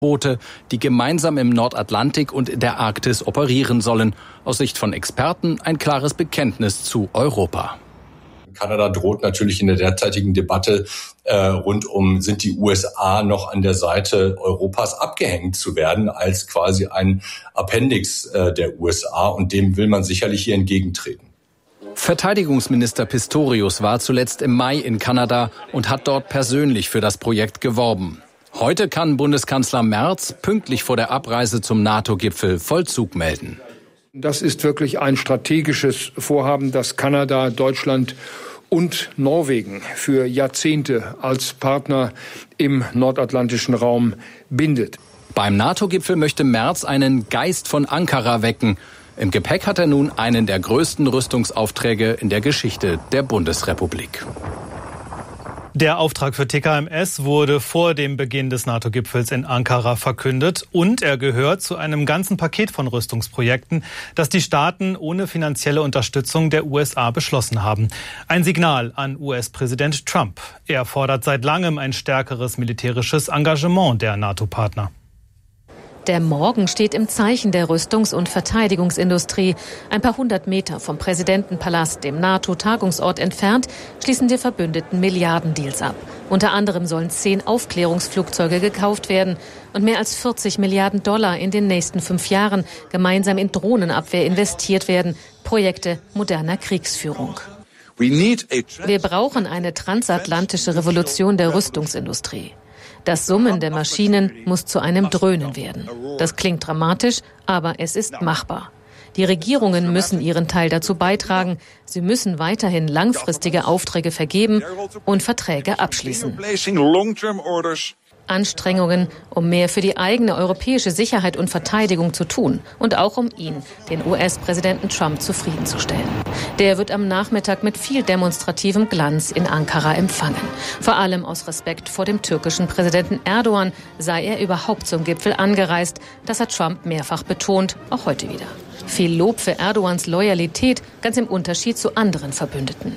Boote, die gemeinsam im Nordatlantik und der Arktis operieren sollen. Aus Sicht von Experten ein klares Bekenntnis zu Europa. Kanada droht natürlich in der derzeitigen Debatte rund um, sind die USA noch an der Seite Europas abgehängt zu werden, als quasi ein Appendix der USA. Und dem will man sicherlich hier entgegentreten. Verteidigungsminister Pistorius war zuletzt im Mai in Kanada und hat dort persönlich für das Projekt geworben. Heute kann Bundeskanzler Merz pünktlich vor der Abreise zum NATO-Gipfel Vollzug melden. Das ist wirklich ein strategisches Vorhaben, das Kanada, Deutschland und Norwegen für Jahrzehnte als Partner im nordatlantischen Raum bindet. Beim NATO-Gipfel möchte Merz einen Geist von Ankara wecken. Im Gepäck hat er nun einen der größten Rüstungsaufträge in der Geschichte der Bundesrepublik. Der Auftrag für TKMS wurde vor dem Beginn des NATO-Gipfels in Ankara verkündet und er gehört zu einem ganzen Paket von Rüstungsprojekten, das die Staaten ohne finanzielle Unterstützung der USA beschlossen haben. Ein Signal an US-Präsident Trump. Er fordert seit langem ein stärkeres militärisches Engagement der NATO-Partner. Der Morgen steht im Zeichen der Rüstungs- und Verteidigungsindustrie. Ein paar hundert Meter vom Präsidentenpalast, dem NATO-Tagungsort entfernt, schließen die Verbündeten Milliardendeals ab. Unter anderem sollen 10 Aufklärungsflugzeuge gekauft werden und mehr als 40 Milliarden Dollar in den nächsten 5 Jahren gemeinsam in Drohnenabwehr investiert werden. Projekte moderner Kriegsführung. Wir brauchen eine transatlantische Revolution der Rüstungsindustrie. Das Summen der Maschinen muss zu einem Dröhnen werden. Das klingt dramatisch, aber es ist machbar. Die Regierungen müssen ihren Teil dazu beitragen. Sie müssen weiterhin langfristige Aufträge vergeben und Verträge abschließen. Anstrengungen, um mehr für die eigene europäische Sicherheit und Verteidigung zu tun und auch um ihn, den US-Präsidenten Trump, zufriedenzustellen. Der wird am Nachmittag mit viel demonstrativem Glanz in Ankara empfangen. Vor allem aus Respekt vor dem türkischen Präsidenten Erdogan sei er überhaupt zum Gipfel angereist. Das hat Trump mehrfach betont, auch heute wieder. Viel Lob für Erdogans Loyalität, ganz im Unterschied zu anderen Verbündeten.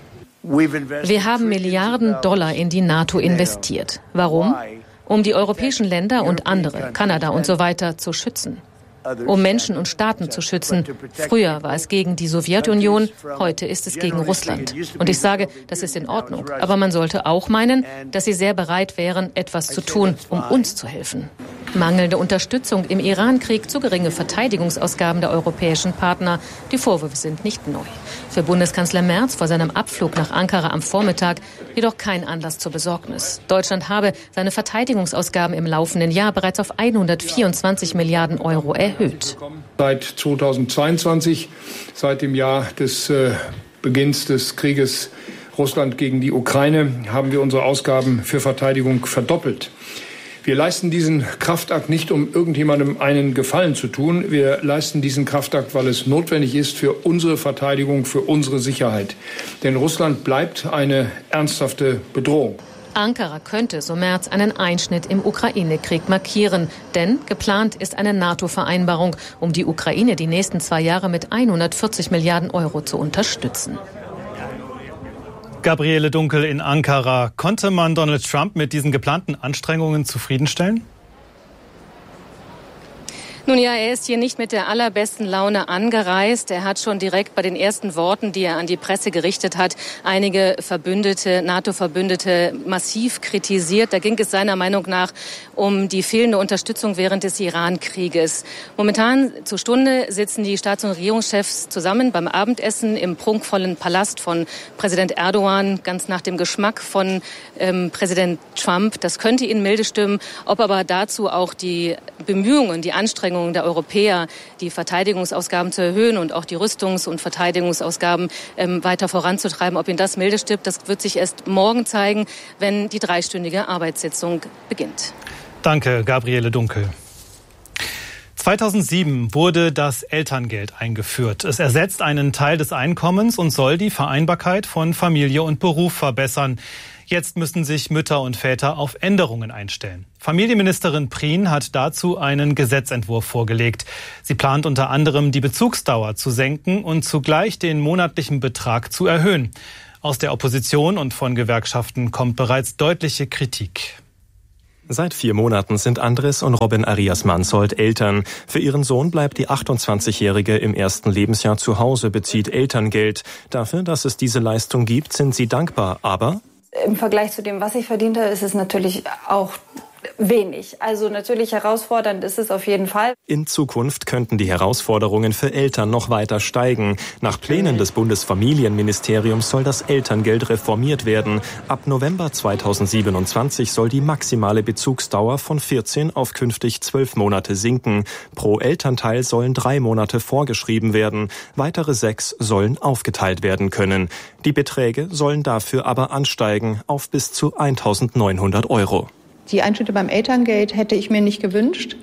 Wir haben Milliarden Dollar in die NATO investiert. Warum? Um die europäischen Länder und andere, Kanada und so weiter, zu schützen. Um Menschen und Staaten zu schützen. Früher war es gegen die Sowjetunion, heute ist es gegen Russland. Und ich sage, das ist in Ordnung. Aber man sollte auch meinen, dass sie sehr bereit wären, etwas zu tun, um uns zu helfen. Mangelnde Unterstützung im Iran-Krieg, zu geringe Verteidigungsausgaben der europäischen Partner. Die Vorwürfe sind nicht neu. Für Bundeskanzler Merz vor seinem Abflug nach Ankara am Vormittag jedoch kein Anlass zur Besorgnis. Deutschland habe seine Verteidigungsausgaben im laufenden Jahr bereits auf 124 Milliarden Euro erhöht. Seit 2022, seit dem Jahr des Beginns des Krieges Russland gegen die Ukraine, haben wir unsere Ausgaben für Verteidigung verdoppelt. Wir leisten diesen Kraftakt nicht, um irgendjemandem einen Gefallen zu tun. Wir leisten diesen Kraftakt, weil es notwendig ist für unsere Verteidigung, für unsere Sicherheit. Denn Russland bleibt eine ernsthafte Bedrohung. Ankara könnte, so Merz, einen Einschnitt im Ukraine-Krieg markieren. Denn geplant ist eine NATO-Vereinbarung, um die Ukraine die nächsten 2 Jahre mit 140 Milliarden Euro zu unterstützen. Gabriele Dunkel in Ankara. Konnte man Donald Trump mit diesen geplanten Anstrengungen zufriedenstellen? Nun ja, er ist hier nicht mit der allerbesten Laune angereist. Er hat schon direkt bei den ersten Worten, die er an die Presse gerichtet hat, einige Verbündete, NATO-Verbündete massiv kritisiert. Da ging es seiner Meinung nach um die fehlende Unterstützung während des Iran-Krieges. Momentan zur Stunde sitzen die Staats- und Regierungschefs zusammen beim Abendessen im prunkvollen Palast von Präsident Erdogan, ganz nach dem Geschmack von Präsident Trump. Das könnte ihn milde stimmen, ob aber dazu auch die Bemühungen, die Anstrengungen der Europäer, die Verteidigungsausgaben zu erhöhen und auch die Rüstungs- und Verteidigungsausgaben weiter voranzutreiben. Ob ihn das milde stimmt, das wird sich erst morgen zeigen, wenn die 3-stündige Arbeitssitzung beginnt. Danke, Gabriele Dunkel. 2007 wurde das Elterngeld eingeführt. Es ersetzt einen Teil des Einkommens und soll die Vereinbarkeit von Familie und Beruf verbessern. Jetzt müssen sich Mütter und Väter auf Änderungen einstellen. Familienministerin Prien hat dazu einen Gesetzentwurf vorgelegt. Sie plant unter anderem, die Bezugsdauer zu senken und zugleich den monatlichen Betrag zu erhöhen. Aus der Opposition und von Gewerkschaften kommt bereits deutliche Kritik. Seit 4 Monaten sind Andres und Robin Arias Mansold Eltern. Für ihren Sohn bleibt die 28-Jährige im ersten Lebensjahr zu Hause, bezieht Elterngeld. Dafür, dass es diese Leistung gibt, sind sie dankbar. Aber im Vergleich zu dem, was ich verdient habe, ist es natürlich auch wenig. Also natürlich herausfordernd ist es auf jeden Fall. In Zukunft könnten die Herausforderungen für Eltern noch weiter steigen. Nach Plänen des Bundesfamilienministeriums soll das Elterngeld reformiert werden. Ab November 2027 soll die maximale Bezugsdauer von 14 auf künftig 12 Monate sinken. Pro Elternteil sollen 3 Monate vorgeschrieben werden. Weitere 6 sollen aufgeteilt werden können. Die Beträge sollen dafür aber ansteigen auf bis zu 1.900 €. Die Einschnitte beim Elterngeld hätte ich mir nicht gewünscht.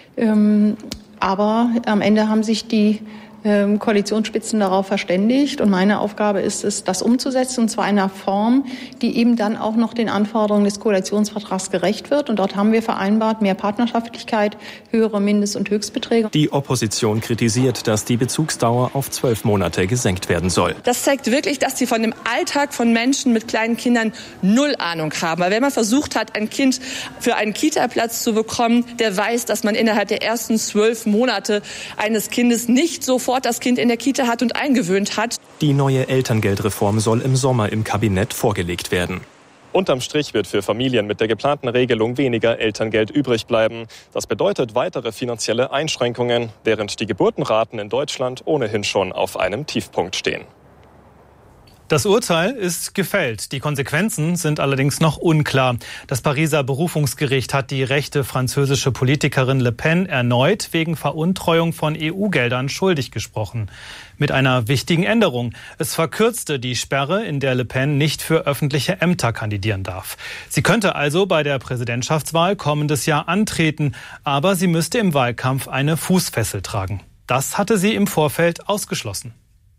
Aber am Ende haben sich die Koalitionsspitzen darauf verständigt. Und meine Aufgabe ist es, das umzusetzen, und zwar in einer Form, die eben dann auch noch den Anforderungen des Koalitionsvertrags gerecht wird. Und dort haben wir vereinbart, mehr Partnerschaftlichkeit, höhere Mindest- und Höchstbeträge. Die Opposition kritisiert, dass die Bezugsdauer auf 12 Monate gesenkt werden soll. Das zeigt wirklich, dass sie von dem Alltag von Menschen mit kleinen Kindern null Ahnung haben. Weil wenn man versucht hat, ein Kind für einen Kita-Platz zu bekommen, der weiß, dass man innerhalb der ersten 12 Monate eines Kindes nicht sofort das Kind in der Kita hat und eingewöhnt hat. Die neue Elterngeldreform soll im Sommer im Kabinett vorgelegt werden. Unterm Strich wird für Familien mit der geplanten Regelung weniger Elterngeld übrig bleiben. Das bedeutet weitere finanzielle Einschränkungen, während die Geburtenraten in Deutschland ohnehin schon auf einem Tiefpunkt stehen. Das Urteil ist gefällt. Die Konsequenzen sind allerdings noch unklar. Das Pariser Berufungsgericht hat die rechte französische Politikerin Le Pen erneut wegen Veruntreuung von EU-Geldern schuldig gesprochen. Mit einer wichtigen Änderung. Es verkürzte die Sperre, in der Le Pen nicht für öffentliche Ämter kandidieren darf. Sie könnte also bei der Präsidentschaftswahl kommendes Jahr antreten, aber sie müsste im Wahlkampf eine Fußfessel tragen. Das hatte sie im Vorfeld ausgeschlossen.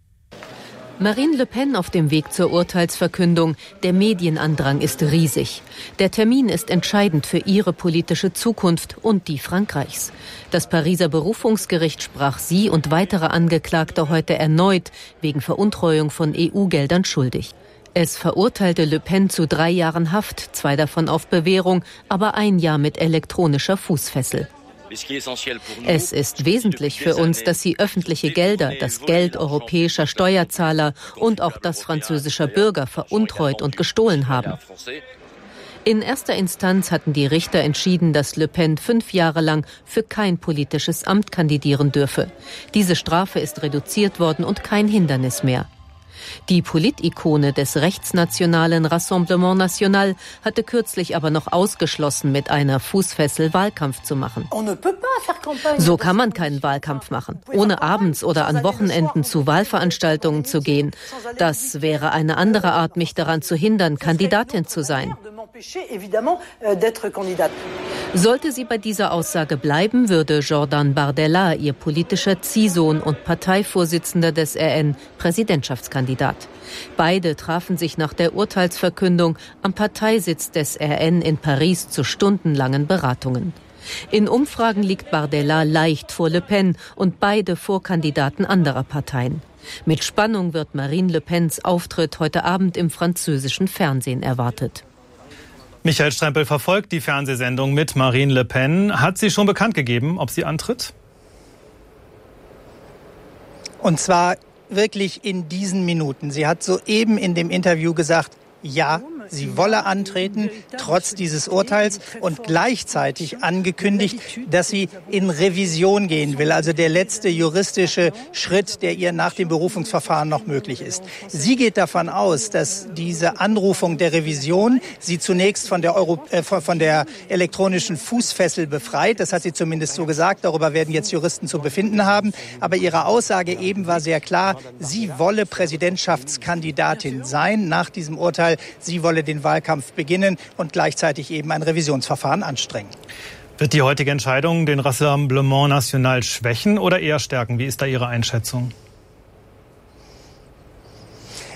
Marine Le Pen auf dem Weg zur Urteilsverkündung. Der Medienandrang ist riesig. Der Termin ist entscheidend für ihre politische Zukunft und die Frankreichs. Das Pariser Berufungsgericht sprach sie und weitere Angeklagte heute erneut wegen Veruntreuung von EU-Geldern schuldig. Es verurteilte Le Pen zu 3 Jahren Haft, 2 davon auf Bewährung, aber 1 Jahr mit elektronischer Fußfessel. Es ist wesentlich für uns, dass sie öffentliche Gelder, das Geld europäischer Steuerzahler und auch das französischer Bürger veruntreut und gestohlen haben. In erster Instanz hatten die Richter entschieden, dass Le Pen 5 Jahre lang für kein politisches Amt kandidieren dürfe. Diese Strafe ist reduziert worden und kein Hindernis mehr. Die Politikone des rechtsnationalen Rassemblement National hatte kürzlich aber noch ausgeschlossen, mit einer Fußfessel Wahlkampf zu machen. So kann man keinen Wahlkampf machen, ohne abends oder an Wochenenden zu Wahlveranstaltungen zu gehen. Das wäre eine andere Art, mich daran zu hindern, Kandidatin zu sein. Sollte sie bei dieser Aussage bleiben, würde Jordan Bardella, ihr politischer Ziehsohn und Parteivorsitzender des RN, Präsidentschaftskandidat. Beide trafen sich nach der Urteilsverkündung am Parteisitz des RN in Paris zu stundenlangen Beratungen. In Umfragen liegt Bardella leicht vor Le Pen und beide Vorkandidaten anderer Parteien. Mit Spannung wird Marine Le Pens Auftritt heute Abend im französischen Fernsehen erwartet. Michael Strempel verfolgt die Fernsehsendung mit Marine Le Pen. Hat sie schon bekannt gegeben, ob sie antritt? Und zwar wirklich in diesen Minuten. Sie hat soeben in dem Interview gesagt, ja, sie wolle antreten, trotz dieses Urteils, und gleichzeitig angekündigt, dass sie in Revision gehen will, also der letzte juristische Schritt, der ihr nach dem Berufungsverfahren noch möglich ist. Sie geht davon aus, dass diese Anrufung der Revision sie zunächst von der elektronischen Fußfessel befreit. Das hat sie zumindest so gesagt. Darüber werden jetzt Juristen zu befinden haben. Aber ihre Aussage eben war sehr klar, sie wolle Präsidentschaftskandidatin sein nach diesem Urteil. Sie wolle den Wahlkampf beginnen und gleichzeitig eben ein Revisionsverfahren anstrengen. Wird die heutige Entscheidung den Rassemblement National schwächen oder eher stärken? Wie ist da Ihre Einschätzung?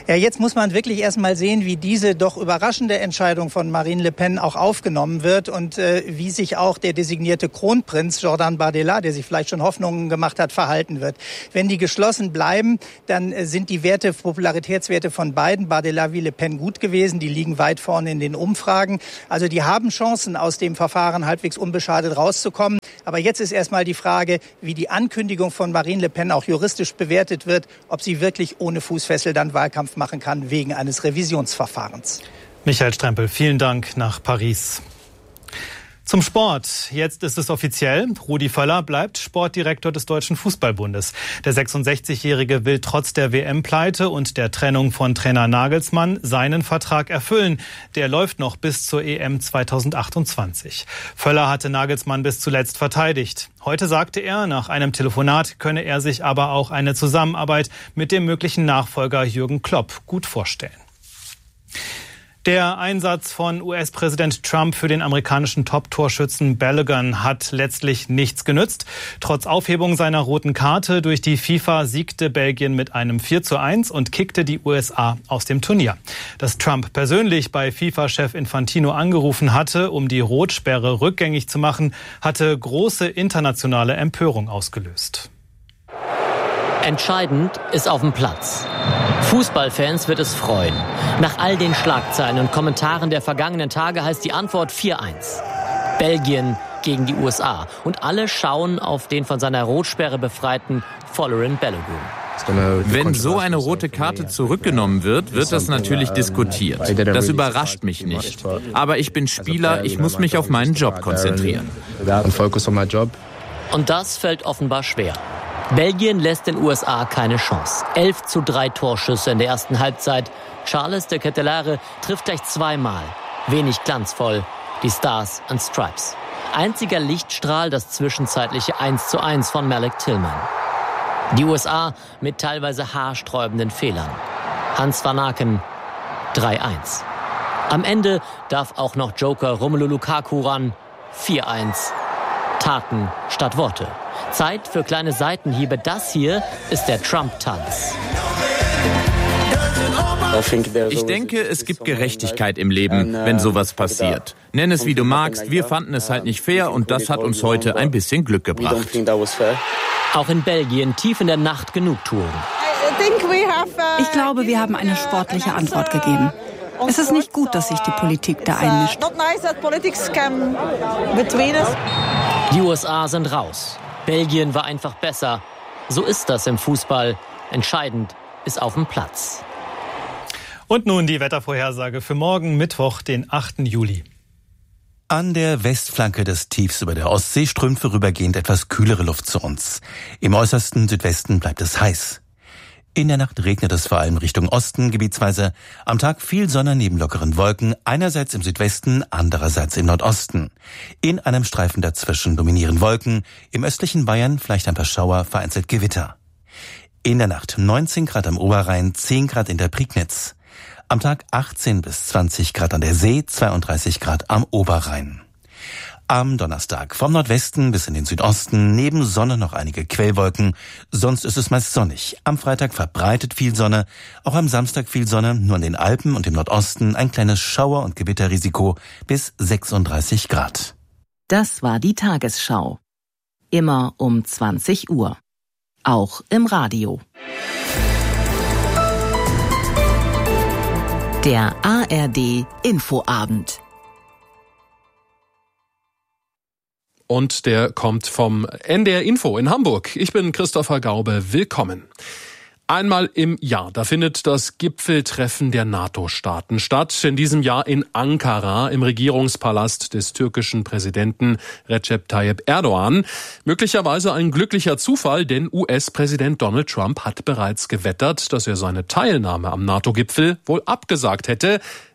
Ja, jetzt muss man wirklich erst mal sehen, wie diese doch überraschende Entscheidung von Marine Le Pen auch aufgenommen wird und wie sich auch der designierte Kronprinz Jordan Bardella, der sich vielleicht schon Hoffnungen gemacht hat, verhalten wird. Wenn die geschlossen bleiben, dann sind die Popularitätswerte von beiden, Bardella wie Le Pen, gut gewesen. Die liegen weit vorne in den Umfragen. Also die haben Chancen, aus dem Verfahren halbwegs unbeschadet rauszukommen. Aber jetzt ist erst mal die Frage, wie die Ankündigung von Marine Le Pen auch juristisch bewertet wird, ob sie wirklich ohne Fußfessel dann Wahlkampf machen kann wegen eines Revisionsverfahrens. Michael Strempel, vielen Dank nach Paris. Zum Sport. Jetzt ist es offiziell. Rudi Völler bleibt Sportdirektor des Deutschen Fußballbundes. Der 66-Jährige will trotz der WM-Pleite und der Trennung von Trainer Nagelsmann seinen Vertrag erfüllen. Der läuft noch bis zur EM 2028. Völler hatte Nagelsmann bis zuletzt verteidigt. Heute sagte er, nach einem Telefonat könne er sich aber auch eine Zusammenarbeit mit dem möglichen Nachfolger Jürgen Klopp gut vorstellen. Der Einsatz von US-Präsident Trump für den amerikanischen Top-Torschützen Balogun hat letztlich nichts genützt. Trotz Aufhebung seiner roten Karte durch die FIFA siegte Belgien mit einem 4:1 und kickte die USA aus dem Turnier. Dass Trump persönlich bei FIFA-Chef Infantino angerufen hatte, um die Rotsperre rückgängig zu machen, hatte große internationale Empörung ausgelöst. Entscheidend ist auf dem Platz. Fußballfans wird es freuen. Nach all den Schlagzeilen und Kommentaren der vergangenen Tage heißt die Antwort 4:1. Belgien gegen die USA. Und alle schauen auf den von seiner Rotsperre befreiten Folarin Balogun. Wenn so eine rote Karte zurückgenommen wird, wird das natürlich diskutiert. Das überrascht mich nicht. Aber ich bin Spieler, ich muss mich auf meinen Job konzentrieren. Und das fällt offenbar schwer. Belgien lässt den USA keine Chance. 11:3 Torschüsse in der ersten Halbzeit. Charles de Ketelaere trifft gleich zweimal. Wenig glanzvoll. Die Stars and Stripes. Einziger Lichtstrahl das zwischenzeitliche 1:1 von Malik Tillman. Die USA mit teilweise haarsträubenden Fehlern. Hans van Aken 3:1. Am Ende darf auch noch Joker Romelu Lukaku ran. 4:1. Taten statt Worte. Zeit für kleine Seitenhiebe. Das hier ist der Trump-Tanz. Ich denke, es gibt Gerechtigkeit im Leben, wenn sowas passiert. Nenn es wie du magst, wir fanden es halt nicht fair und das hat uns heute ein bisschen Glück gebracht. Auch in Belgien tief in der Nacht Genugtuung. Ich glaube, wir haben eine sportliche Antwort gegeben. Es ist nicht gut, dass sich die Politik da einmischt. Die USA sind raus. Belgien war einfach besser. So ist das im Fußball. Entscheidend ist auf dem Platz. Und nun die Wettervorhersage für morgen Mittwoch, den 8. Juli. An der Westflanke des Tiefs über der Ostsee strömt vorübergehend etwas kühlere Luft zu uns. Im äußersten Südwesten bleibt es heiß. In der Nacht regnet es vor allem Richtung Osten gebietsweise. Am Tag viel Sonne neben lockeren Wolken, einerseits im Südwesten, andererseits im Nordosten. In einem Streifen dazwischen dominieren Wolken, im östlichen Bayern vielleicht ein paar Schauer, vereinzelt Gewitter. In der Nacht 19 Grad am Oberrhein, 10 Grad in der Prignitz. Am Tag 18 bis 20 Grad an der See, 32 Grad am Oberrhein. Am Donnerstag vom Nordwesten bis in den Südosten, neben Sonne noch einige Quellwolken, sonst ist es meist sonnig. Am Freitag verbreitet viel Sonne, auch am Samstag viel Sonne, nur in den Alpen und im Nordosten ein kleines Schauer- und Gewitterrisiko bis 36 Grad. Das war die Tagesschau. Immer um 20 Uhr. Auch im Radio. Der ARD Infoabend. Und der kommt vom NDR Info in Hamburg. Ich bin Christopher Gaube. Willkommen. Einmal im Jahr, da findet das Gipfeltreffen der NATO-Staaten statt. In diesem Jahr in Ankara im Regierungspalast des türkischen Präsidenten Recep Tayyip Erdogan. Möglicherweise ein glücklicher Zufall, denn US-Präsident Donald Trump hat bereits gewettert, dass er seine Teilnahme am NATO-Gipfel wohl abgesagt hätte,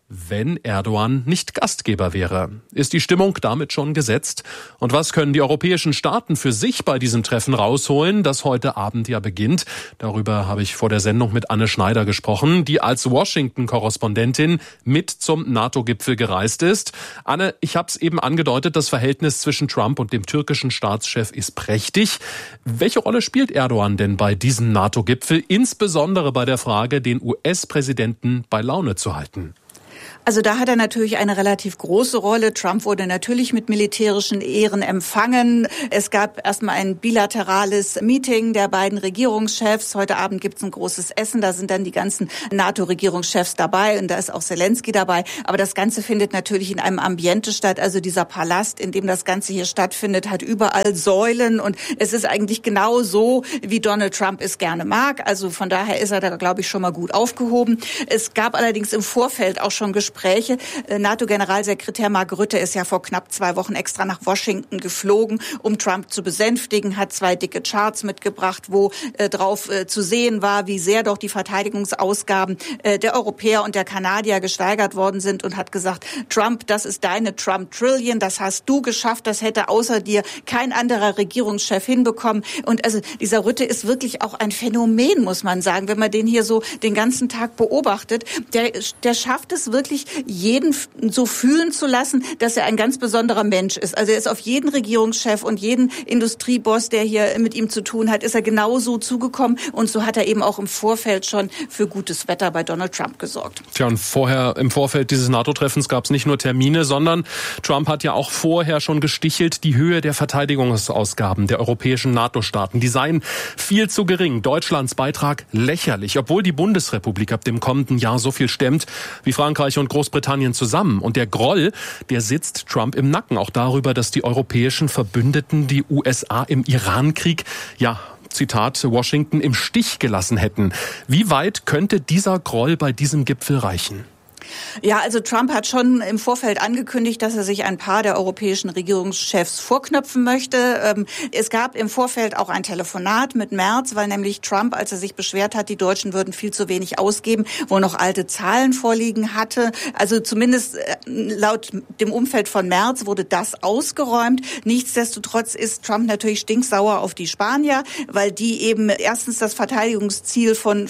wenn Erdogan nicht Gastgeber wäre. Ist die Stimmung damit schon gesetzt? Und was können die europäischen Staaten für sich bei diesem Treffen rausholen, das heute Abend ja beginnt? Darüber habe ich vor der Sendung mit Anne Schneider gesprochen, die als Washington-Korrespondentin mit zum NATO-Gipfel gereist ist. Anne, ich habe es eben angedeutet, das Verhältnis zwischen Trump und dem türkischen Staatschef ist prächtig. Welche Rolle spielt Erdogan denn bei diesem NATO-Gipfel, insbesondere bei der Frage, den US-Präsidenten bei Laune zu halten? Also da hat er natürlich eine relativ große Rolle. Trump wurde natürlich mit militärischen Ehren empfangen. Es gab erstmal ein bilaterales Meeting der beiden Regierungschefs. Heute Abend gibt es ein großes Essen. Da sind dann die ganzen NATO-Regierungschefs dabei und da ist auch Zelensky dabei. Aber das Ganze findet natürlich in einem Ambiente statt. Also dieser Palast, in dem das Ganze hier stattfindet, hat überall Säulen und es ist eigentlich genau so, wie Donald Trump es gerne mag. Also von daher ist er da, glaube ich, schon mal gut aufgehoben. Es gab allerdings im Vorfeld auch schon Gespräche. NATO-Generalsekretär Mark Rutte ist ja vor knapp 2 Wochen extra nach Washington geflogen, um Trump zu besänftigen, hat 2 dicke Charts mitgebracht, wo drauf zu sehen war, wie sehr doch die Verteidigungsausgaben der Europäer und der Kanadier gesteigert worden sind und hat gesagt, Trump, das ist deine Trump-Trillion, das hast du geschafft, das hätte außer dir kein anderer Regierungschef hinbekommen. Und also dieser Rutte ist wirklich auch ein Phänomen, muss man sagen, wenn man den hier so den ganzen Tag beobachtet. Der schafft es wirklich, jeden so fühlen zu lassen, dass er ein ganz besonderer Mensch ist. Also er ist auf jeden Regierungschef und jeden Industrieboss, der hier mit ihm zu tun hat, ist er genauso zugekommen. Und so hat er eben auch im Vorfeld schon für gutes Wetter bei Donald Trump gesorgt. Tja, und im Vorfeld dieses NATO-Treffens gab es nicht nur Termine, sondern Trump hat ja auch vorher schon gestichelt, die Höhe der Verteidigungsausgaben der europäischen NATO-Staaten, die seien viel zu gering. Deutschlands Beitrag lächerlich, obwohl die Bundesrepublik ab dem kommenden Jahr so viel stemmt wie Frankreich und Großbritannien zusammen. Und der Groll, der sitzt Trump im Nacken. Auch darüber, dass die europäischen Verbündeten die USA im Irankrieg, ja, Zitat, Washington im Stich gelassen hätten. Wie weit könnte dieser Groll bei diesem Gipfel reichen? Ja, also Trump hat schon im Vorfeld angekündigt, dass er sich ein paar der europäischen Regierungschefs vorknöpfen möchte. Es gab im Vorfeld auch ein Telefonat mit Merz, weil nämlich Trump, als er sich beschwert hat, die Deutschen würden viel zu wenig ausgeben, wo noch alte Zahlen vorliegen hatte. Also zumindest laut dem Umfeld von Merz wurde das ausgeräumt. Nichtsdestotrotz ist Trump natürlich stinksauer auf die Spanier, weil die eben erstens das Verteidigungsziel von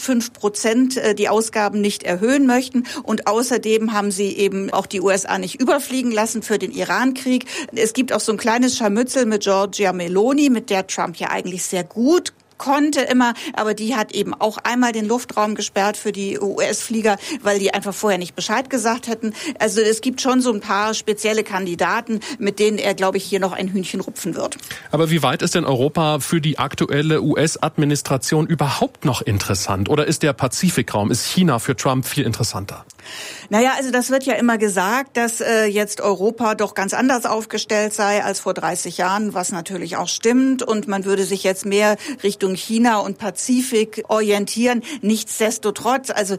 5% die Ausgaben nicht erhöhen möchten und außerdem haben sie eben auch die USA nicht überfliegen lassen für den Irankrieg. Es gibt auch so ein kleines Scharmützel mit Giorgia Meloni, mit der Trump ja eigentlich sehr gut konnte immer, aber die hat eben auch einmal den Luftraum gesperrt für die US-Flieger, weil die einfach vorher nicht Bescheid gesagt hätten. Also es gibt schon so ein paar spezielle Kandidaten, mit denen er, glaube ich, hier noch ein Hühnchen rupfen wird. Aber wie weit ist denn Europa für die aktuelle US-Administration überhaupt noch interessant? Oder ist der Pazifikraum, ist China für Trump viel interessanter? Naja, also das wird ja immer gesagt, dass jetzt Europa doch ganz anders aufgestellt sei als vor 30 Jahren, was natürlich auch stimmt. Und man würde sich jetzt mehr Richtung China und Pazifik orientieren. Nichtsdestotrotz, also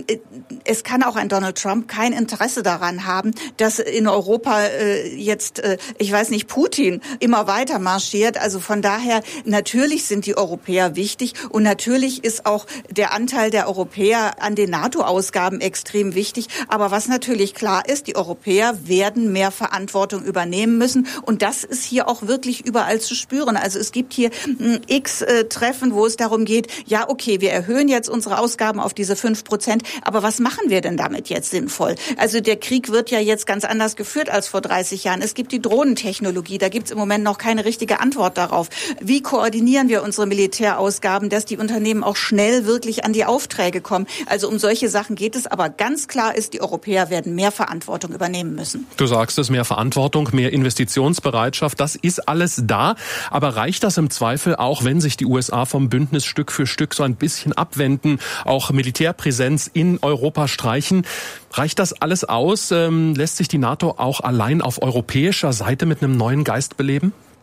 es kann auch ein Donald Trump kein Interesse daran haben, dass in Europa jetzt, ich weiß nicht, Putin immer weiter marschiert. Also von daher, natürlich sind die Europäer wichtig und natürlich ist auch der Anteil der Europäer an den NATO-Ausgaben extrem wichtig. Aber was natürlich klar ist, die Europäer werden mehr Verantwortung übernehmen müssen. Und das ist hier auch wirklich überall zu spüren. Also es gibt hier x Treffen, wo es darum geht, ja, okay, wir erhöhen jetzt unsere Ausgaben auf diese 5%. Aber was machen wir denn damit jetzt sinnvoll? Also der Krieg wird ja jetzt ganz anders geführt als vor 30 Jahren. Es gibt die Drohnentechnologie. Da gibt es im Moment noch keine richtige Antwort darauf. Wie koordinieren wir unsere Militärausgaben, dass die Unternehmen auch schnell wirklich an die Aufträge kommen? Also um solche Sachen geht es. Aber ganz klar ist, die Europäer werden mehr Verantwortung übernehmen müssen. Du sagst es, mehr Verantwortung, mehr Investitionsbereitschaft, das ist alles da. Aber reicht das im Zweifel auch, wenn sich die USA vom Bündnis Stück für Stück so ein bisschen abwenden, auch Militärpräsenz in Europa streichen? Reicht das alles aus? Lässt sich die NATO auch allein auf europäischer Seite mit einem neuen Geist beleben?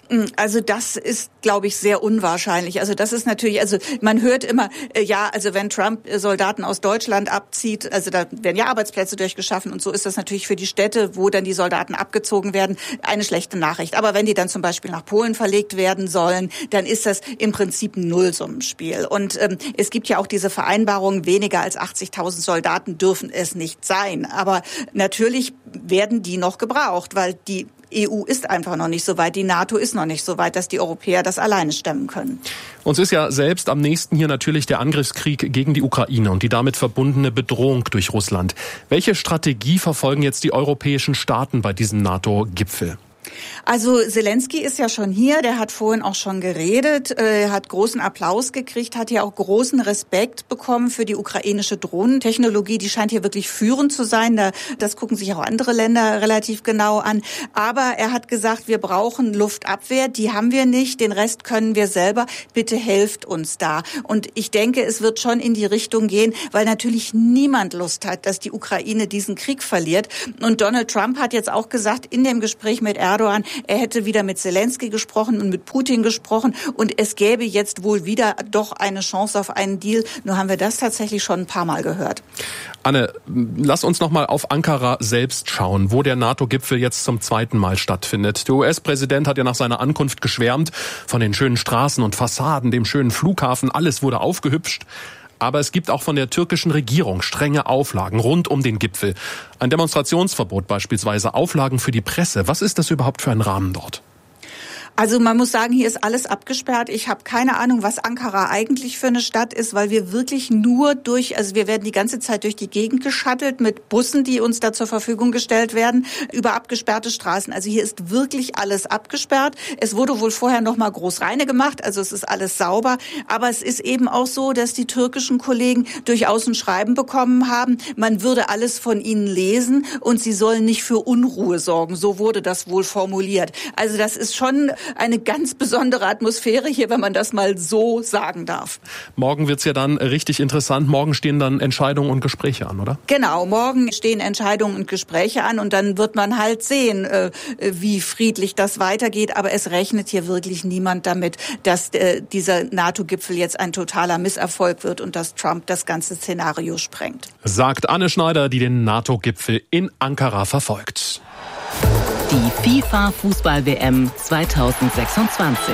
Also das ist, glaube ich, sehr unwahrscheinlich. Also das ist natürlich, also man hört immer, also wenn Trump Soldaten aus Deutschland abzieht, also da werden ja Arbeitsplätze durchgeschaffen und so ist das natürlich für die Städte, wo dann die Soldaten abgezogen werden, eine schlechte Nachricht. Aber wenn die dann zum Beispiel nach Polen verlegt werden sollen, dann ist das im Prinzip ein Nullsummenspiel. Und es gibt ja auch diese Vereinbarung, weniger als 80.000 Soldaten dürfen es nicht sein. Aber natürlich werden die noch gebraucht, weil die EU ist einfach noch nicht so weit, die NATO ist noch nicht so weit, dass die Europäer das alleine stemmen können. Uns ist ja selbst am nächsten hier natürlich der Angriffskrieg gegen die Ukraine und die damit verbundene Bedrohung durch Russland. Welche Strategie verfolgen jetzt die europäischen Staaten bei diesem NATO-Gipfel? Also Zelensky ist ja schon hier, der hat vorhin auch schon geredet, hat großen Applaus gekriegt, hat ja auch großen Respekt bekommen für die ukrainische Drohnentechnologie. Die scheint hier wirklich führend zu sein. Das gucken sich auch andere Länder relativ genau an. Aber er hat gesagt, wir brauchen Luftabwehr, die haben wir nicht, den Rest können wir selber. Bitte helft uns da. Und ich denke, es wird schon in die Richtung gehen, weil natürlich niemand Lust hat, dass die Ukraine diesen Krieg verliert. Und Donald Trump hat jetzt auch gesagt, in dem Gespräch mit Erdogan, er hätte wieder mit Zelensky gesprochen und mit Putin gesprochen und es gäbe jetzt wohl wieder doch eine Chance auf einen Deal. Nur haben wir das tatsächlich schon ein paar Mal gehört. Anne, lass uns noch mal auf Ankara selbst schauen, wo der NATO-Gipfel jetzt zum zweiten Mal stattfindet. Der US-Präsident hat ja nach seiner Ankunft geschwärmt von den schönen Straßen und Fassaden, dem schönen Flughafen. Alles wurde aufgehübscht. Aber es gibt auch von der türkischen Regierung strenge Auflagen rund um den Gipfel. Ein Demonstrationsverbot beispielsweise, Auflagen für die Presse. Was ist das überhaupt für ein Rahmen dort? Also man muss sagen, hier ist alles abgesperrt. Ich habe keine Ahnung, was Ankara eigentlich für eine Stadt ist, weil wir wirklich nur wir werden die ganze Zeit durch die Gegend geschattelt mit Bussen, die uns da zur Verfügung gestellt werden, über abgesperrte Straßen. Also hier ist wirklich alles abgesperrt. Es wurde wohl vorher noch mal groß reine gemacht, also es ist alles sauber. Aber es ist eben auch so, dass die türkischen Kollegen durchaus ein Schreiben bekommen haben, man würde alles von ihnen lesen und sie sollen nicht für Unruhe sorgen. So wurde das wohl formuliert. Also das ist schon eine ganz besondere Atmosphäre hier, wenn man das mal so sagen darf. Morgen wird's ja dann richtig interessant. Morgen stehen dann Entscheidungen und Gespräche an, oder? Genau, morgen stehen Entscheidungen und Gespräche an und dann wird man halt sehen, wie friedlich das weitergeht. Aber es rechnet hier wirklich niemand damit, dass dieser NATO-Gipfel jetzt ein totaler Misserfolg wird und dass Trump das ganze Szenario sprengt. Sagt Anne Schneider, die den NATO-Gipfel in Ankara verfolgt. Die FIFA-Fußball-WM 2026.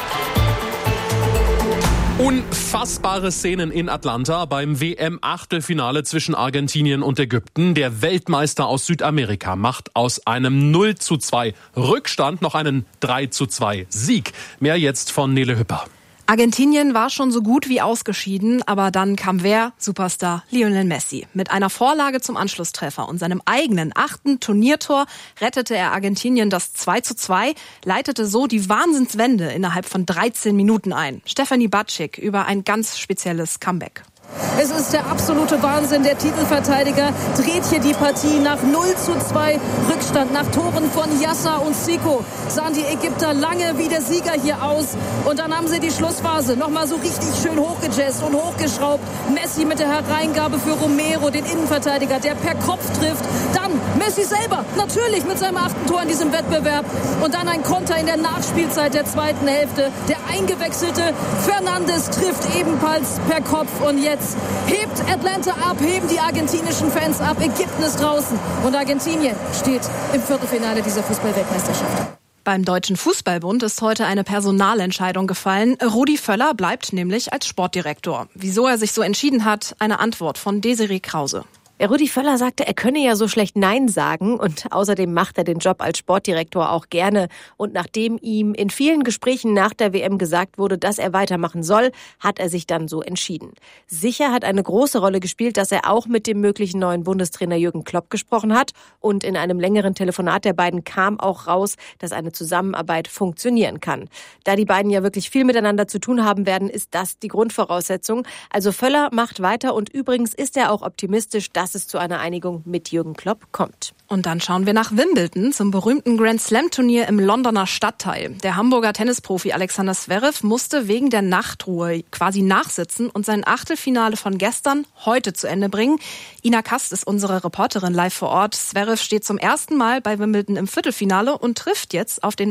Unfassbare Szenen in Atlanta beim WM-Achtelfinale zwischen Argentinien und Ägypten. Der Weltmeister aus Südamerika macht aus einem 0:2 Rückstand noch einen 3:2 Sieg. Mehr jetzt von Nele Hüpper. Argentinien war schon so gut wie ausgeschieden, aber dann kam wer? Superstar Lionel Messi. Mit einer Vorlage zum Anschlusstreffer und seinem eigenen 8. Turniertor rettete er Argentinien das 2:2, leitete so die Wahnsinnswende innerhalb von 13 Minuten ein. Stefanie Batschik über ein ganz spezielles Comeback. Es ist der absolute Wahnsinn. Der Titelverteidiger dreht hier die Partie nach 0:2 Rückstand. Nach Toren von Yasser und Zico sahen die Ägypter lange wie der Sieger hier aus. Und dann haben sie die Schlussphase nochmal so richtig schön hochgejazzt und hochgeschraubt. Messi mit der Hereingabe für Romero, den Innenverteidiger, der per Kopf trifft. Dann Messi selber, natürlich mit seinem 8. Tor in diesem Wettbewerb. Und dann ein Konter in der Nachspielzeit der zweiten Hälfte. Der eingewechselte Fernandes trifft ebenfalls per Kopf. Und jetzt hebt Atlanta ab, heben die argentinischen Fans ab. Ägypten ist draußen und Argentinien steht im Viertelfinale dieser Fußball-Weltmeisterschaft. Beim Deutschen Fußballbund ist heute eine Personalentscheidung gefallen. Rudi Völler bleibt nämlich als Sportdirektor. Wieso er sich so entschieden hat, eine Antwort von Desiree Krause. Rudi Völler sagte, er könne ja so schlecht Nein sagen und außerdem macht er den Job als Sportdirektor auch gerne. Und nachdem ihm in vielen Gesprächen nach der WM gesagt wurde, dass er weitermachen soll, hat er sich dann so entschieden. Sicher hat eine große Rolle gespielt, dass er auch mit dem möglichen neuen Bundestrainer Jürgen Klopp gesprochen hat und in einem längeren Telefonat der beiden kam auch raus, dass eine Zusammenarbeit funktionieren kann. Da die beiden ja wirklich viel miteinander zu tun haben werden, ist das die Grundvoraussetzung. Also Völler macht weiter und übrigens ist er auch optimistisch, dass es zu einer Einigung mit Jürgen Klopp kommt. Und dann schauen wir nach Wimbledon zum berühmten Grand-Slam-Turnier im Londoner Stadtteil. Der Hamburger Tennisprofi Alexander Zverev musste wegen der Nachtruhe quasi nachsitzen und sein Achtelfinale von gestern heute zu Ende bringen. Ina Kast ist unsere Reporterin live vor Ort. Zverev steht zum ersten Mal bei Wimbledon im Viertelfinale und trifft jetzt auf den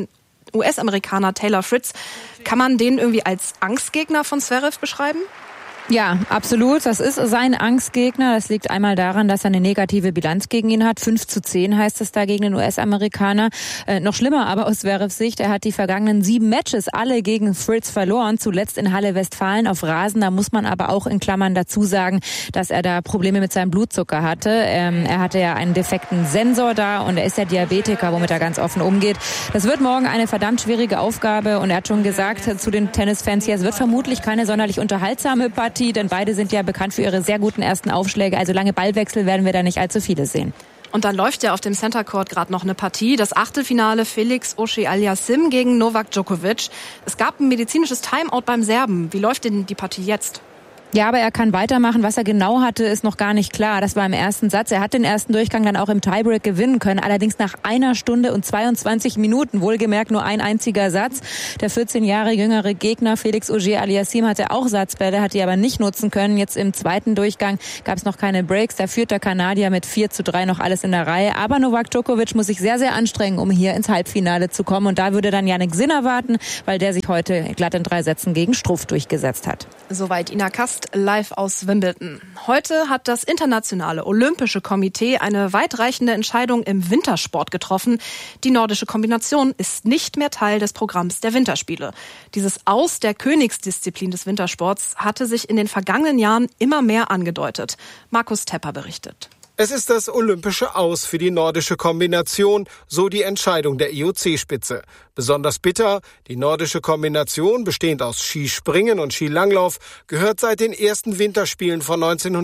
US-Amerikaner Taylor Fritz. Kann man den irgendwie als Angstgegner von Zverev beschreiben? Ja, absolut. Das ist sein Angstgegner. Das liegt einmal daran, dass er eine negative Bilanz gegen ihn hat. 5-10 heißt es da gegen den US-Amerikaner. Noch schlimmer aber aus Zverevs Sicht, er hat die vergangenen 7 Matches alle gegen Fritz verloren. Zuletzt in Halle Westfalen auf Rasen. Da muss man aber auch in Klammern dazu sagen, dass er da Probleme mit seinem Blutzucker hatte. Er hatte ja einen defekten Sensor da und er ist ja Diabetiker, womit er ganz offen umgeht. Das wird morgen eine verdammt schwierige Aufgabe und er hat schon gesagt zu den Tennisfans hier, es wird vermutlich keine sonderlich unterhaltsame Partie, denn beide sind ja bekannt für ihre sehr guten ersten Aufschläge. Also lange Ballwechsel werden wir da nicht allzu viele sehen. Und dann läuft ja auf dem Center Court gerade noch eine Partie. Das Achtelfinale Felix Auger-Aliassime gegen Novak Djokovic. Es gab ein medizinisches Timeout beim Serben. Wie läuft denn die Partie jetzt? Ja, aber er kann weitermachen. Was er genau hatte, ist noch gar nicht klar. Das war im ersten Satz. Er hat den ersten Durchgang dann auch im Tiebreak gewinnen können. Allerdings nach 1 Stunde und 22 Minuten. Wohlgemerkt nur ein einziger Satz. Der 14 Jahre jüngere Gegner Felix Auger-Aliassime hatte auch Satzbälle, hat die aber nicht nutzen können. Jetzt im zweiten Durchgang gab es noch keine Breaks. Da führt der Kanadier mit 4-3 noch alles in der Reihe. Aber Novak Djokovic muss sich sehr, sehr anstrengen, um hier ins Halbfinale zu kommen. Und da würde dann Jannik Sinner warten, weil der sich heute glatt in 3 Sätzen gegen Struff durchgesetzt hat. Soweit Ina Kast live aus Wimbledon. Heute hat das Internationale Olympische Komitee eine weitreichende Entscheidung im Wintersport getroffen. Die nordische Kombination ist nicht mehr Teil des Programms der Winterspiele. Dieses Aus der Königsdisziplin des Wintersports hatte sich in den vergangenen Jahren immer mehr angedeutet. Markus Tepper berichtet. Es ist das olympische Aus für die nordische Kombination, so die Entscheidung der IOC-Spitze. Besonders bitter, die nordische Kombination, bestehend aus Skispringen und Skilanglauf, gehört seit den ersten Winterspielen von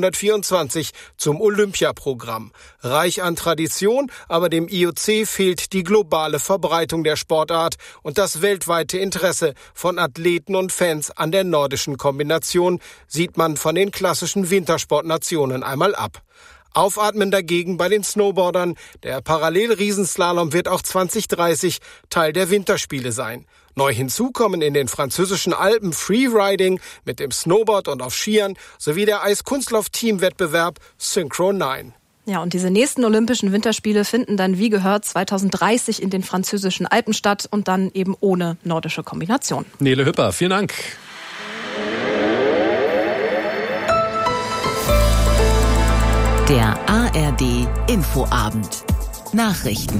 1924 zum Olympiaprogramm. Reich an Tradition, aber dem IOC fehlt die globale Verbreitung der Sportart und das weltweite Interesse von Athleten und Fans an der nordischen Kombination sieht man von den klassischen Wintersportnationen einmal ab. Aufatmen dagegen bei den Snowboardern. Der Parallelriesenslalom wird auch 2030 Teil der Winterspiele sein. Neu hinzu kommen in den französischen Alpen Freeriding mit dem Snowboard und auf Skiern sowie der Eiskunstlauf-Teamwettbewerb Synchro 9. Ja, und diese nächsten Olympischen Winterspiele finden dann, wie gehört, 2030 in den französischen Alpen statt und dann eben ohne nordische Kombination. Nele Hüpper, vielen Dank. Der ARD Infoabend. Nachrichten.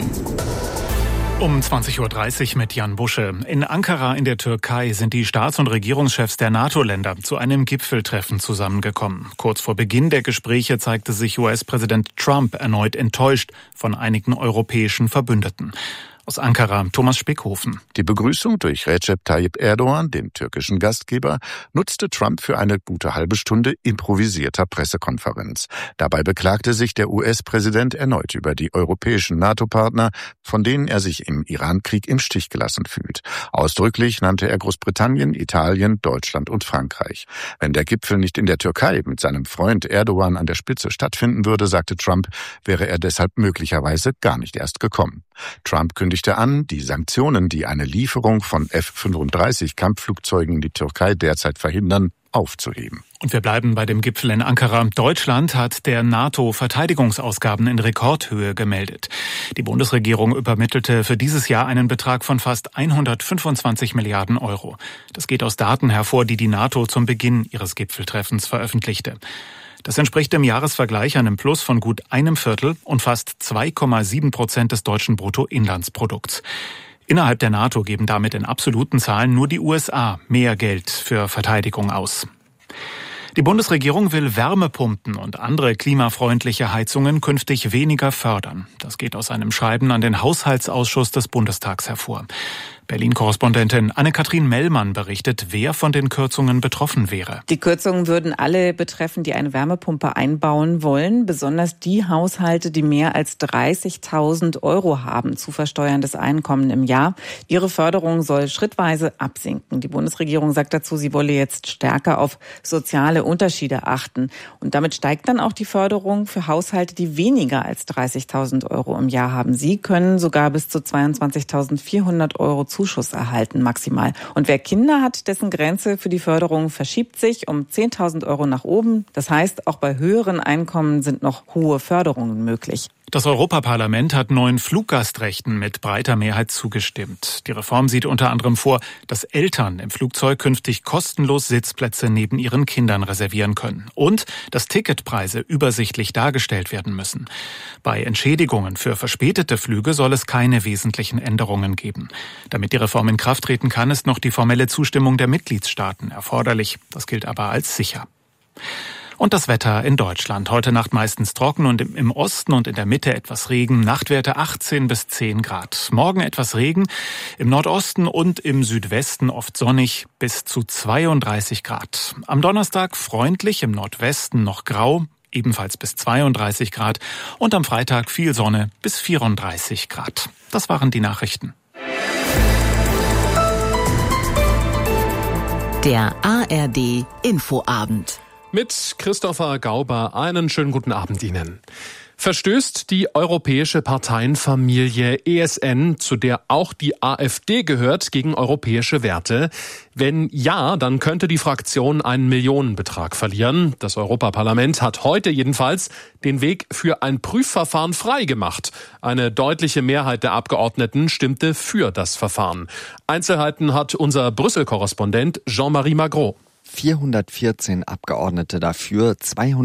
Um 20.30 Uhr mit Jan Busche. In Ankara in der Türkei sind die Staats- und Regierungschefs der NATO-Länder zu einem Gipfeltreffen zusammengekommen. Kurz vor Beginn der Gespräche zeigte sich US-Präsident Trump erneut enttäuscht von einigen europäischen Verbündeten. Aus Ankara, Thomas Spickhofen. Die Begrüßung durch Recep Tayyip Erdogan, den türkischen Gastgeber, nutzte Trump für eine gute halbe Stunde improvisierter Pressekonferenz. Dabei beklagte sich der US-Präsident erneut über die europäischen NATO-Partner, von denen er sich im Iran-Krieg im Stich gelassen fühlt. Ausdrücklich nannte er Großbritannien, Italien, Deutschland und Frankreich. Wenn der Gipfel nicht in der Türkei mit seinem Freund Erdogan an der Spitze stattfinden würde, sagte Trump, wäre er deshalb möglicherweise gar nicht erst gekommen. Trump kündigte an, die Sanktionen, die eine Lieferung von F-35-Kampfflugzeugen in die Türkei derzeit verhindern, aufzuheben. Und wir bleiben bei dem Gipfel in Ankara. Deutschland hat der NATO Verteidigungsausgaben in Rekordhöhe gemeldet. Die Bundesregierung übermittelte für dieses Jahr einen Betrag von fast 125 Milliarden Euro. Das geht aus Daten hervor, die die NATO zum Beginn ihres Gipfeltreffens veröffentlichte. Das entspricht im Jahresvergleich einem Plus von gut 1/4 und fast 2,7% des deutschen Bruttoinlandsprodukts. Innerhalb der NATO geben damit in absoluten Zahlen nur die USA mehr Geld für Verteidigung aus. Die Bundesregierung will Wärmepumpen und andere klimafreundliche Heizungen künftig weniger fördern. Das geht aus einem Schreiben an den Haushaltsausschuss des Bundestags hervor. Berlin-Korrespondentin Anne-Kathrin Mellmann berichtet, wer von den Kürzungen betroffen wäre. Die Kürzungen würden alle betreffen, die eine Wärmepumpe einbauen wollen. Besonders die Haushalte, die mehr als 30.000 € haben, zu versteuerndes Einkommen im Jahr. Ihre Förderung soll schrittweise absinken. Die Bundesregierung sagt dazu, sie wolle jetzt stärker auf soziale Unterschiede achten. Und damit steigt dann auch die Förderung für Haushalte, die weniger als 30.000 € im Jahr haben. Sie können sogar bis zu 22.400 € Zuschuss erhalten, maximal. Und wer Kinder hat, dessen Grenze für die Förderung verschiebt sich um 10.000 € nach oben. Das heißt, auch bei höheren Einkommen sind noch hohe Förderungen möglich. Das Europaparlament hat neuen Fluggastrechten mit breiter Mehrheit zugestimmt. Die Reform sieht unter anderem vor, dass Eltern im Flugzeug künftig kostenlos Sitzplätze neben ihren Kindern reservieren können und dass Ticketpreise übersichtlich dargestellt werden müssen. Bei Entschädigungen für verspätete Flüge soll es keine wesentlichen Änderungen geben. Damit die Reform in Kraft treten kann, ist noch die formelle Zustimmung der Mitgliedstaaten erforderlich. Das gilt aber als sicher. Und das Wetter in Deutschland. Heute Nacht meistens trocken und im Osten und in der Mitte etwas Regen. Nachtwerte 18 bis 10 Grad. Morgen etwas Regen. Im Nordosten und im Südwesten oft sonnig bis zu 32 Grad. Am Donnerstag freundlich, im Nordwesten noch grau, ebenfalls bis 32 Grad. Und am Freitag viel Sonne bis 34 Grad. Das waren die Nachrichten. Der ARD Infoabend. Mit Christopher Gauber einen schönen guten Abend Ihnen. Verstößt die europäische Parteienfamilie ESN, zu der auch die AfD gehört, gegen europäische Werte? Wenn ja, dann könnte die Fraktion einen Millionenbetrag verlieren. Das Europaparlament hat heute jedenfalls den Weg für ein Prüfverfahren freigemacht. Eine deutliche Mehrheit der Abgeordneten stimmte für das Verfahren. Einzelheiten hat unser Brüssel-Korrespondent Jean-Marie Magro. 414 Abgeordnete dafür,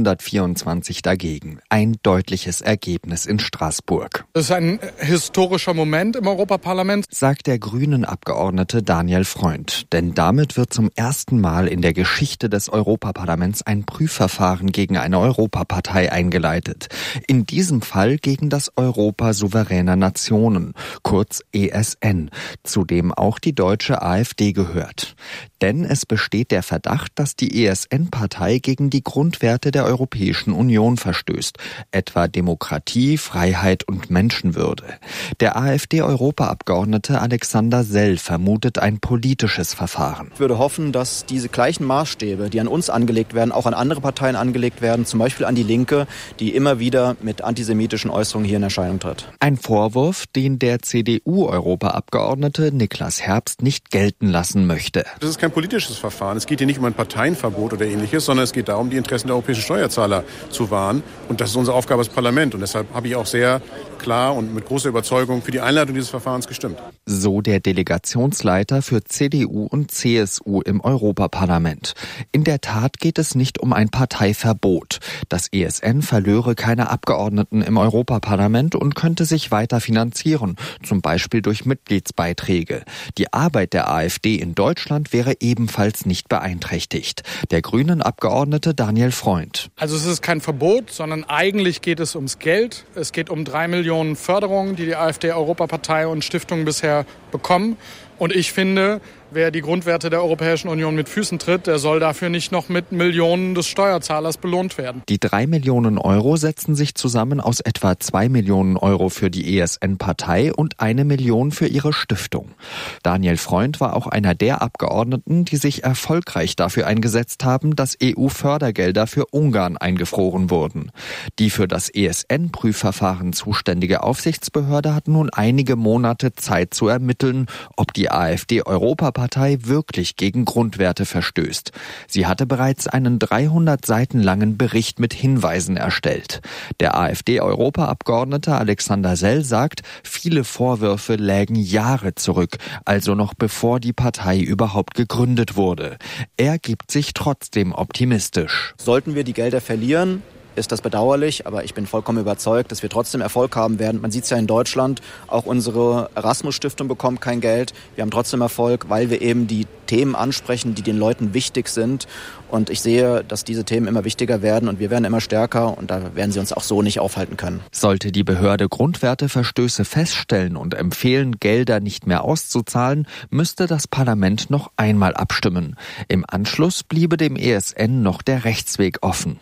224 dagegen. Ein deutliches Ergebnis in Straßburg. Das ist ein historischer Moment im Europaparlament, sagt der Grünen-Abgeordnete Daniel Freund. Denn damit wird zum ersten Mal in der Geschichte des Europaparlaments ein Prüfverfahren gegen eine Europapartei eingeleitet. In diesem Fall gegen das Europa souveräner Nationen, kurz ESN, zu dem auch die deutsche AfD gehört. Denn es besteht der Verdacht, dass die ESN-Partei gegen die Grundwerte der Europäischen Union verstößt, etwa Demokratie, Freiheit und Menschenwürde. Der AfD-Europaabgeordnete Alexander Sell vermutet ein politisches Verfahren. Ich würde hoffen, dass diese gleichen Maßstäbe, die an uns angelegt werden, auch an andere Parteien angelegt werden, zum Beispiel an die Linke, die immer wieder mit antisemitischen Äußerungen hier in Erscheinung tritt. Ein Vorwurf, den der CDU-Europaabgeordnete Niklas Herbst nicht gelten lassen möchte. Das ist kein politisches Verfahren. Es geht hier nicht um ein Parteienverbot oder Ähnliches, sondern es geht darum, die Interessen der europäischen Steuerzahler zu wahren. Und das ist unsere Aufgabe als Parlament. Und deshalb habe ich auch sehr klar und mit großer Überzeugung für die Einleitung dieses Verfahrens gestimmt. So der Delegationsleiter für CDU und CSU im Europaparlament. In der Tat geht es nicht um ein Parteiverbot. Das ESN verlöre keine Abgeordneten im Europaparlament und könnte sich weiter finanzieren, zum Beispiel durch Mitgliedsbeiträge. Die Arbeit der AfD in Deutschland wäre ebenfalls nicht beeinträchtigt. Der Grünen-Abgeordnete Daniel Freund. Also es ist kein Verbot, sondern eigentlich geht es ums Geld. Es geht um 3 Millionen Förderungen, die die AfD-Europapartei und Stiftungen bisher bekommen. Und ich finde, wer die Grundwerte der Europäischen Union mit Füßen tritt, der soll dafür nicht noch mit Millionen des Steuerzahlers belohnt werden. Die 3 Millionen Euro setzen sich zusammen aus etwa 2 Millionen Euro für die ESN-Partei und 1 Million für ihre Stiftung. Daniel Freund war auch einer der Abgeordneten, die sich erfolgreich dafür eingesetzt haben, dass EU-Fördergelder für Ungarn eingefroren wurden. Die für das ESN-Prüfverfahren zuständige Aufsichtsbehörde hat nun einige Monate Zeit zu ermitteln, ob die AfD-Europapartei wirklich gegen Grundwerte verstößt. Sie hatte bereits einen 300 Seiten langen Bericht mit Hinweisen erstellt. Der AfD-Europaabgeordnete Alexander Sell sagt, viele Vorwürfe lägen Jahre zurück, also noch bevor die Partei überhaupt gegründet wurde. Er gibt sich trotzdem optimistisch. Sollten wir die Gelder verlieren, ist das bedauerlich, aber ich bin vollkommen überzeugt, dass wir trotzdem Erfolg haben werden. Man sieht es ja in Deutschland, auch unsere Erasmus-Stiftung bekommt kein Geld. Wir haben trotzdem Erfolg, weil wir eben die Themen ansprechen, die den Leuten wichtig sind. Und ich sehe, dass diese Themen immer wichtiger werden und wir werden immer stärker und da werden sie uns auch so nicht aufhalten können. Sollte die Behörde Grundwerteverstöße feststellen und empfehlen, Gelder nicht mehr auszuzahlen, müsste das Parlament noch einmal abstimmen. Im Anschluss bliebe dem ESN noch der Rechtsweg offen.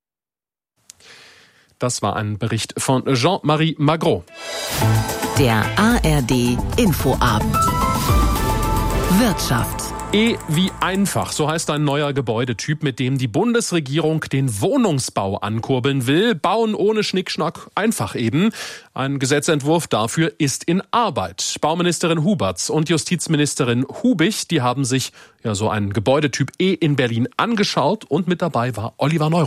Das war ein Bericht von Jean-Marie Magro. Der ARD Infoabend. Wirtschaft. Wie einfach, so heißt ein neuer Gebäudetyp, mit dem die Bundesregierung den Wohnungsbau ankurbeln will. Bauen ohne Schnickschnack, einfach eben. Ein Gesetzentwurf dafür ist in Arbeit. Bauministerin Huberts und Justizministerin Hubich, die haben sich so einen Gebäudetyp in Berlin angeschaut und mit dabei war Oliver Neuroth.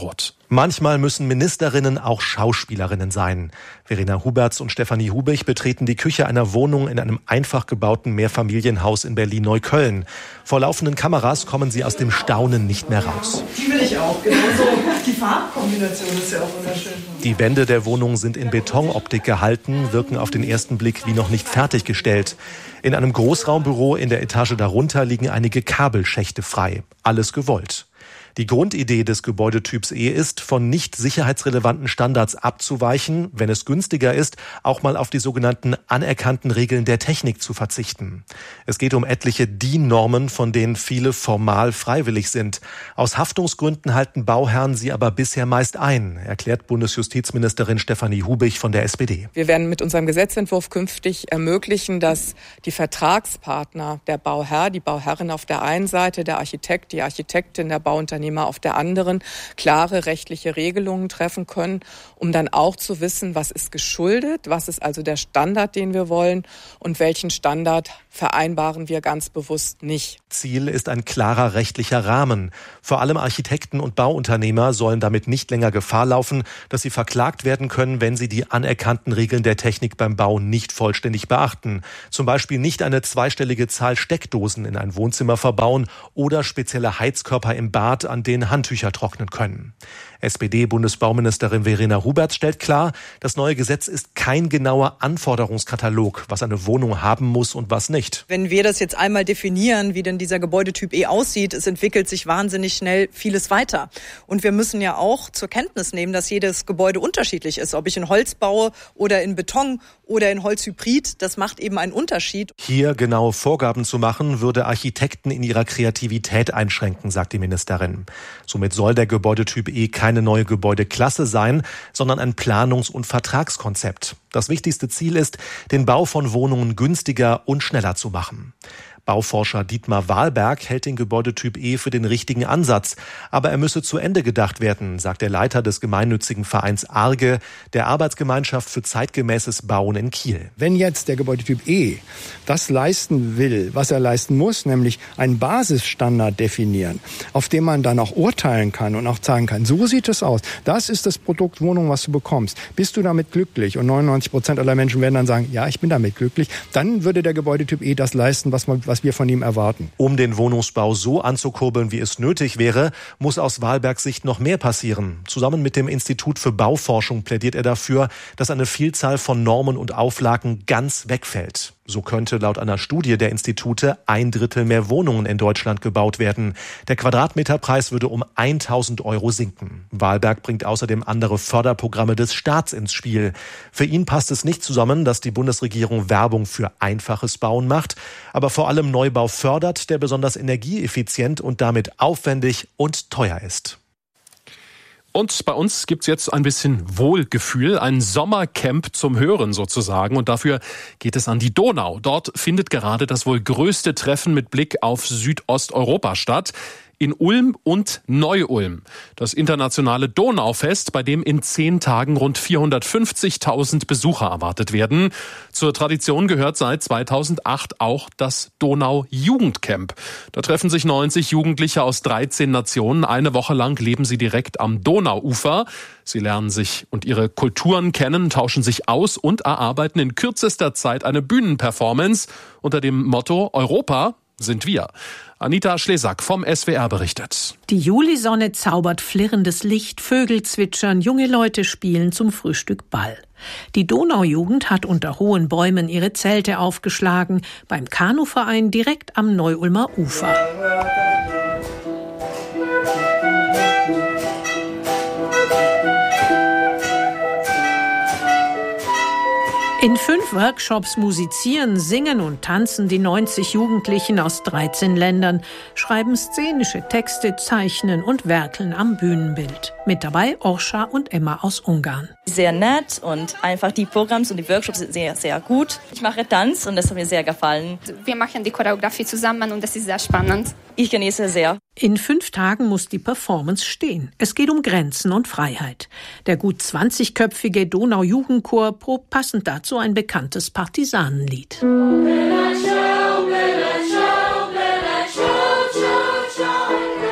Manchmal müssen Ministerinnen auch Schauspielerinnen sein. Verena Huberts und Stefanie Hubich betreten die Küche einer Wohnung in einem einfach gebauten Mehrfamilienhaus in Berlin-Neukölln. Vor laufenden Kameras kommen sie aus dem Staunen nicht mehr raus. Die will ich auch, genauso. Die Farbkombination ist ja auch wunderschön. Die Wände der Wohnung sind in Betonoptik gehalten, wirken auf den ersten Blick wie noch nicht fertiggestellt. In einem Großraumbüro in der Etage darunter liegen einige Kabelschächte frei. Alles gewollt. Die Grundidee des Gebäudetyps E ist, von nicht sicherheitsrelevanten Standards abzuweichen, wenn es günstiger ist, auch mal auf die sogenannten anerkannten Regeln der Technik zu verzichten. Es geht um etliche DIN-Normen, von denen viele formal freiwillig sind. Aus Haftungsgründen halten Bauherren sie aber bisher meist ein, erklärt Bundesjustizministerin Stefanie Hubich von der SPD. Wir werden mit unserem Gesetzentwurf künftig ermöglichen, dass die Vertragspartner, der Bauherr, die Bauherrin auf der einen Seite, der Architekt, die Architektin, der Bauunternehmer auf der anderen klare rechtliche Regelungen treffen können, um dann auch zu wissen, was ist geschuldet, was ist also der Standard, den wir wollen und welchen Standard vereinbaren wir ganz bewusst nicht. Ziel ist ein klarer rechtlicher Rahmen. Vor allem Architekten und Bauunternehmer sollen damit nicht länger Gefahr laufen, dass sie verklagt werden können, wenn sie die anerkannten Regeln der Technik beim Bau nicht vollständig beachten. Zum Beispiel nicht eine zweistellige Zahl Steckdosen in ein Wohnzimmer verbauen oder spezielle Heizkörper im Bad, an denen Handtücher trocknen können. SPD-Bundesbauministerin Verena Huberts stellt klar, das neue Gesetz ist kein genauer Anforderungskatalog, was eine Wohnung haben muss und was nicht. Wenn wir das jetzt einmal definieren, wie denn dieser Gebäudetyp E aussieht, es entwickelt sich wahnsinnig schnell vieles weiter. Und wir müssen ja auch zur Kenntnis nehmen, dass jedes Gebäude unterschiedlich ist. Ob ich in Holz baue oder in Beton oder in Holzhybrid, das macht eben einen Unterschied. Hier genaue Vorgaben zu machen, würde Architekten in ihrer Kreativität einschränken, sagt die Ministerin. Somit soll der Gebäudetyp E keine neue Gebäudeklasse sein, sondern ein Planungs- und Vertragskonzept. Das wichtigste Ziel ist, den Bau von Wohnungen günstiger und schneller zu machen. Bauforscher Dietmar Wahlberg hält den Gebäudetyp E für den richtigen Ansatz. Aber er müsse zu Ende gedacht werden, sagt der Leiter des gemeinnützigen Vereins ARGE, der Arbeitsgemeinschaft für zeitgemäßes Bauen in Kiel. Wenn jetzt der Gebäudetyp E das leisten will, was er leisten muss, nämlich einen Basisstandard definieren, auf dem man dann auch urteilen kann und auch sagen kann, so sieht es aus. Das ist das Produkt Wohnung, was du bekommst. Bist du damit glücklich? Und 99% aller Menschen werden dann sagen, ja, ich bin damit glücklich. Dann würde der Gebäudetyp E das leisten, was wir von ihm erwarten. Um den Wohnungsbau so anzukurbeln, wie es nötig wäre, muss aus Wahlbergs Sicht noch mehr passieren. Zusammen mit dem Institut für Bauforschung plädiert er dafür, dass eine Vielzahl von Normen und Auflagen ganz wegfällt. So könnte laut einer Studie der Institute 1/3 mehr Wohnungen in Deutschland gebaut werden. Der Quadratmeterpreis würde um 1.000 € sinken. Wahlberg bringt außerdem andere Förderprogramme des Staats ins Spiel. Für ihn passt es nicht zusammen, dass die Bundesregierung Werbung für einfaches Bauen macht, aber vor allem Neubau fördert, der besonders energieeffizient und damit aufwendig und teuer ist. Und bei uns gibt's jetzt ein bisschen Wohlgefühl, ein Sommercamp zum Hören sozusagen. Und dafür geht es an die Donau. Dort findet gerade das wohl größte Treffen mit Blick auf Südosteuropa statt. In Ulm und Neu-Ulm. Das internationale Donaufest, bei dem in 10 Tagen rund 450.000 Besucher erwartet werden. Zur Tradition gehört seit 2008 auch das Donau-Jugendcamp. Da treffen sich 90 Jugendliche aus 13 Nationen. Eine Woche lang leben sie direkt am Donauufer. Sie lernen sich und ihre Kulturen kennen, tauschen sich aus und erarbeiten in kürzester Zeit eine Bühnenperformance unter dem Motto Europa sind wir. Anita Schlesack vom SWR berichtet. Die Julisonne zaubert flirrendes Licht, Vögel zwitschern, junge Leute spielen zum Frühstück Ball. Die Donaujugend hat unter hohen Bäumen ihre Zelte aufgeschlagen, beim Kanuverein direkt am Neu-Ulmer Ufer. In 5 Workshops musizieren, singen und tanzen die 90 Jugendlichen aus 13 Ländern, schreiben szenische Texte, zeichnen und werkeln am Bühnenbild. Mit dabei Orscha und Emma aus Ungarn. Sehr nett und einfach die Programme und die Workshops sind sehr, sehr gut. Ich mache Tanz und das hat mir sehr gefallen. Wir machen die Choreografie zusammen und das ist sehr spannend. Ich genieße sehr. In 5 Tagen muss die Performance stehen. Es geht um Grenzen und Freiheit. Der gut 20-köpfige Donau-Jugendchor probt passend dazu ein bekanntes Partisanenlied.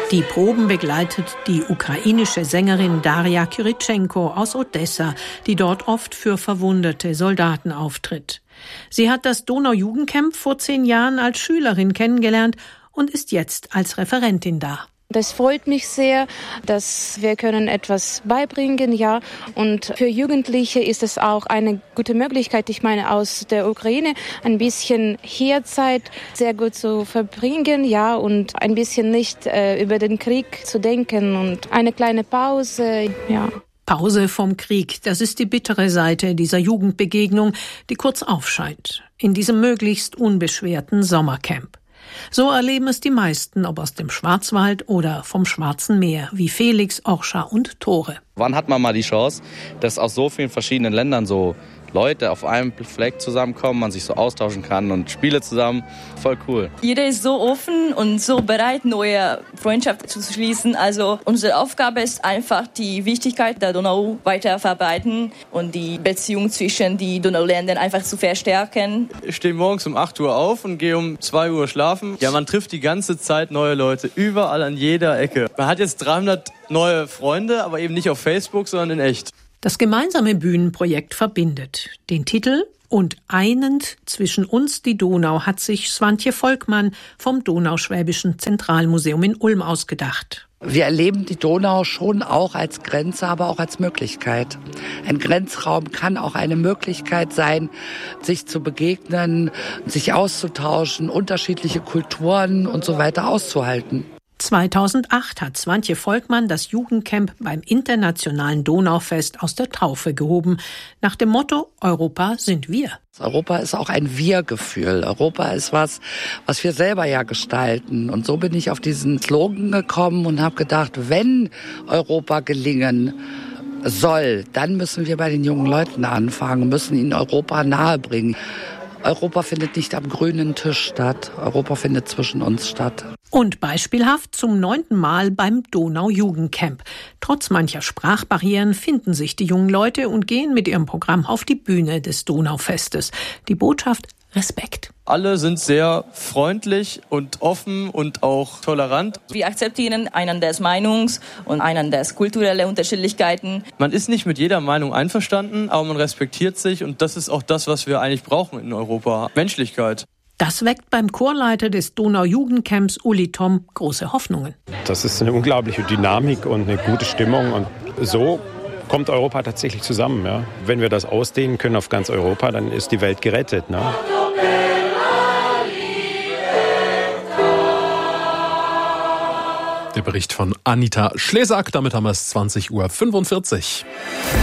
Die Proben begleitet die ukrainische Sängerin Daria Kyrytschenko aus Odessa, die dort oft für verwundete Soldaten auftritt. Sie hat das Donau-Jugendcamp vor 10 Jahren als Schülerin kennengelernt und ist jetzt als Referentin da. Das freut mich sehr, dass wir können etwas beibringen, ja. Und für Jugendliche ist es auch eine gute Möglichkeit, ich meine, aus der Ukraine ein bisschen Hierzeit sehr gut zu verbringen, ja, und ein bisschen nicht über den Krieg zu denken und eine kleine Pause, ja. Pause vom Krieg, das ist die bittere Seite dieser Jugendbegegnung, die kurz aufscheint, in diesem möglichst unbeschwerten Sommercamp. So erleben es die meisten, ob aus dem Schwarzwald oder vom Schwarzen Meer, wie Felix, Orscha und Tore. Wann hat man mal die Chance, dass aus so vielen verschiedenen Ländern so Leute auf einem Fleck zusammenkommen, man sich so austauschen kann und Spiele zusammen, voll cool. Jeder ist so offen und so bereit, neue Freundschaften zu schließen. Also unsere Aufgabe ist einfach, die Wichtigkeit der Donau weiter verbreiten und die Beziehung zwischen den Donauländern einfach zu verstärken. Ich stehe morgens um 8 Uhr auf und gehe um 2 Uhr schlafen. Ja, man trifft die ganze Zeit neue Leute, überall an jeder Ecke. Man hat jetzt 300 neue Freunde, aber eben nicht auf Facebook, sondern in echt. Das gemeinsame Bühnenprojekt verbindet. Den Titel »Und einend zwischen uns die Donau« hat sich Swantje Volkmann vom Donauschwäbischen Zentralmuseum in Ulm ausgedacht. Wir erleben die Donau schon auch als Grenze, aber auch als Möglichkeit. Ein Grenzraum kann auch eine Möglichkeit sein, sich zu begegnen, sich auszutauschen, unterschiedliche Kulturen und so weiter auszuhalten. 2008 hat Swantje Volkmann das Jugendcamp beim Internationalen Donaufest aus der Taufe gehoben. Nach dem Motto, Europa sind wir. Europa ist auch ein Wir-Gefühl. Europa ist was wir selber ja gestalten. Und so bin ich auf diesen Slogan gekommen und habe gedacht, wenn Europa gelingen soll, dann müssen wir bei den jungen Leuten anfangen, müssen ihnen Europa nahebringen. Europa findet nicht am grünen Tisch statt. Europa findet zwischen uns statt. Und beispielhaft zum 9. Mal beim Donau-Jugendcamp. Trotz mancher Sprachbarrieren finden sich die jungen Leute und gehen mit ihrem Programm auf die Bühne des Donaufestes. Die Botschaft: Respekt. Alle sind sehr freundlich und offen und auch tolerant. Wir akzeptieren einanders Meinungs- und einanders kulturelle Unterschiedlichkeiten. Man ist nicht mit jeder Meinung einverstanden, aber man respektiert sich und das ist auch das, was wir eigentlich brauchen in Europa. Menschlichkeit. Das weckt beim Chorleiter des Donau-Jugendcamps, Uli Tom, große Hoffnungen. Das ist eine unglaubliche Dynamik und eine gute Stimmung und so kommt Europa tatsächlich zusammen. Ja. Wenn wir das ausdehnen können auf ganz Europa, dann ist die Welt gerettet. Ne? Der Bericht von Anita Schlesak, damit haben wir es 20:45 Uhr.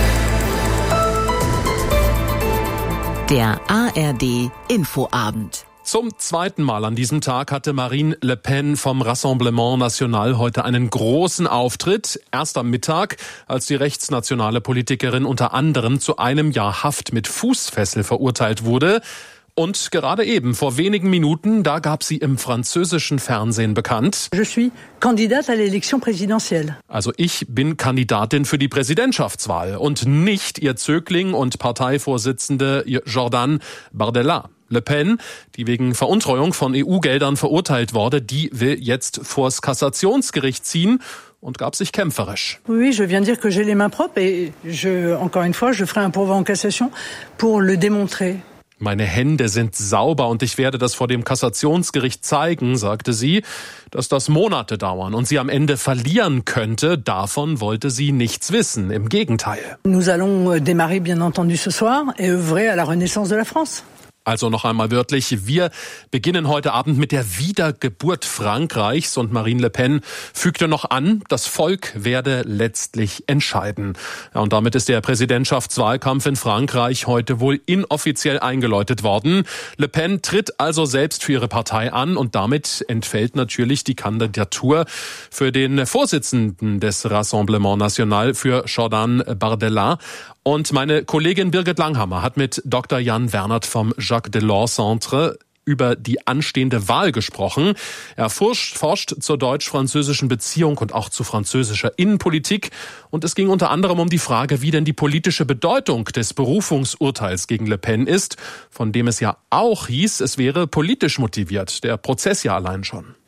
Der ARD Infoabend. Zum 2. Mal an diesem Tag hatte Marine Le Pen vom Rassemblement National heute einen großen Auftritt. Erst am Mittag, als die rechtsnationale Politikerin unter anderem zu 1 Jahr Haft mit Fußfessel verurteilt wurde. Und gerade eben, vor wenigen Minuten, da gab sie im französischen Fernsehen bekannt. Je suis candidate à l'élection présidentielle. Also ich bin Kandidatin für die Präsidentschaftswahl und nicht ihr Zögling und Parteivorsitzende Jordan Bardella. Le Pen, die wegen Veruntreuung von EU-Geldern verurteilt wurde, die will jetzt vors Kassationsgericht ziehen und gab sich kämpferisch. Oui, je viens dire que j'ai les mains propres et encore une fois, je ferai un pourvoi en cassation pour le démontrer. Meine Hände sind sauber und ich werde das vor dem Kassationsgericht zeigen, sagte sie, dass das Monate dauern und sie am Ende verlieren könnte. Davon wollte sie nichts wissen, im Gegenteil. Nous allons démarrer bien entendu ce soir et œuvrer à la renaissance de la France. Also noch einmal wörtlich, wir beginnen heute Abend mit der Wiedergeburt Frankreichs und Marine Le Pen fügte noch an, das Volk werde letztlich entscheiden. Ja, und damit ist der Präsidentschaftswahlkampf in Frankreich heute wohl inoffiziell eingeläutet worden. Le Pen tritt also selbst für ihre Partei an und damit entfällt natürlich die Kandidatur für den Vorsitzenden des Rassemblement National, für Jordan Bardella. Und meine Kollegin Birgit Langhammer hat mit Dr. Jan Wernert vom Jacques Delors Centre über die anstehende Wahl gesprochen. Er forscht zur deutsch-französischen Beziehung und auch zu französischer Innenpolitik. Und es ging unter anderem um die Frage, wie denn die politische Bedeutung des Berufungsurteils gegen Le Pen ist, von dem es ja auch hieß, es wäre politisch motiviert, der Prozess ja allein schon.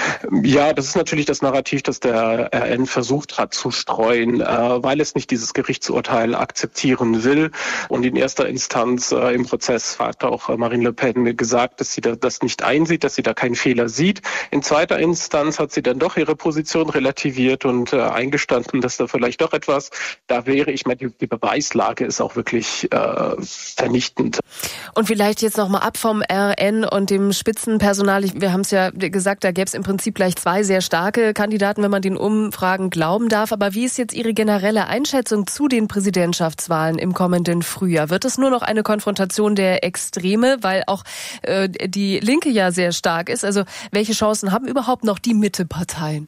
Ja, das ist natürlich das Narrativ, das der RN versucht hat zu streuen, weil es nicht dieses Gerichtsurteil akzeptieren will. Und in erster Instanz im Prozess hat auch Marine Le Pen gesagt, dass sie das nicht einsieht, dass sie da keinen Fehler sieht. In zweiter Instanz hat sie dann doch ihre Position relativiert und eingestanden, dass da vielleicht doch etwas da wäre. Ich meine, die Beweislage ist auch wirklich vernichtend. Und vielleicht jetzt nochmal ab vom RN und dem Spitzenpersonal. Wir haben es ja gesagt, da gäbe es im Prinzip gleich zwei sehr starke Kandidaten, wenn man den Umfragen glauben darf. Aber wie ist jetzt Ihre generelle Einschätzung zu den Präsidentschaftswahlen im kommenden Frühjahr? Wird es nur noch eine Konfrontation der Extreme, weil auch die Linke ja sehr stark ist? Also welche Chancen haben überhaupt noch die Mitteparteien?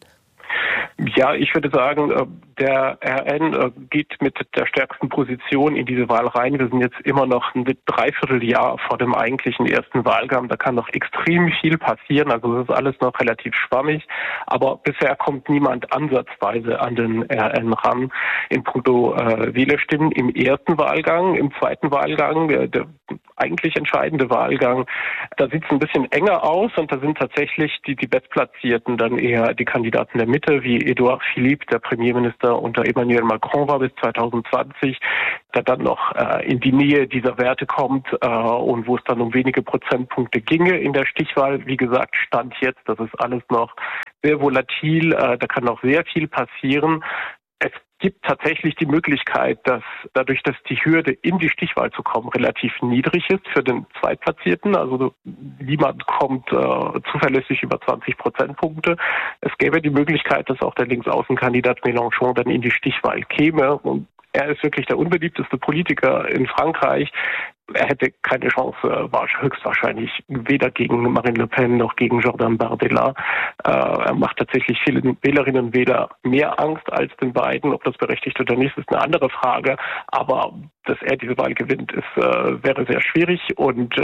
Ja, ich würde sagen, der RN geht mit der stärksten Position in diese Wahl rein. Wir sind jetzt immer noch ein Dreivierteljahr vor dem eigentlichen ersten Wahlgang. Da kann noch extrem viel passieren. Also das ist alles noch relativ schwammig. Aber bisher kommt niemand ansatzweise an den RN ran in puncto Wählerstimmen im ersten Wahlgang. Im zweiten Wahlgang, der eigentlich entscheidende Wahlgang, da sieht es ein bisschen enger aus und da sind tatsächlich die Bestplatzierten dann eher die Kandidaten der Mitte, wie Edouard Philippe, der Premierminister unter Emmanuel Macron war bis 2020, der dann noch in die Nähe dieser Werte kommt und wo es dann um wenige Prozentpunkte ginge in der Stichwahl. Wie gesagt, Stand jetzt, das ist alles noch sehr volatil, da kann noch sehr viel passieren. Es gibt tatsächlich die Möglichkeit, dass dadurch, dass die Hürde in die Stichwahl zu kommen relativ niedrig ist für den Zweitplatzierten, also niemand kommt zuverlässig über 20 Prozentpunkte. Es gäbe die Möglichkeit, dass auch der Linksaußenkandidat Mélenchon dann in die Stichwahl käme. Und er ist wirklich der unbeliebteste Politiker in Frankreich. Er hätte keine Chance, höchstwahrscheinlich weder gegen Marine Le Pen noch gegen Jordan Bardella. Er macht tatsächlich vielen Wählerinnen und Wählern mehr Angst als den beiden. Ob das berechtigt oder nicht, ist eine andere Frage. Aber dass er diese Wahl gewinnt, wäre sehr schwierig. Und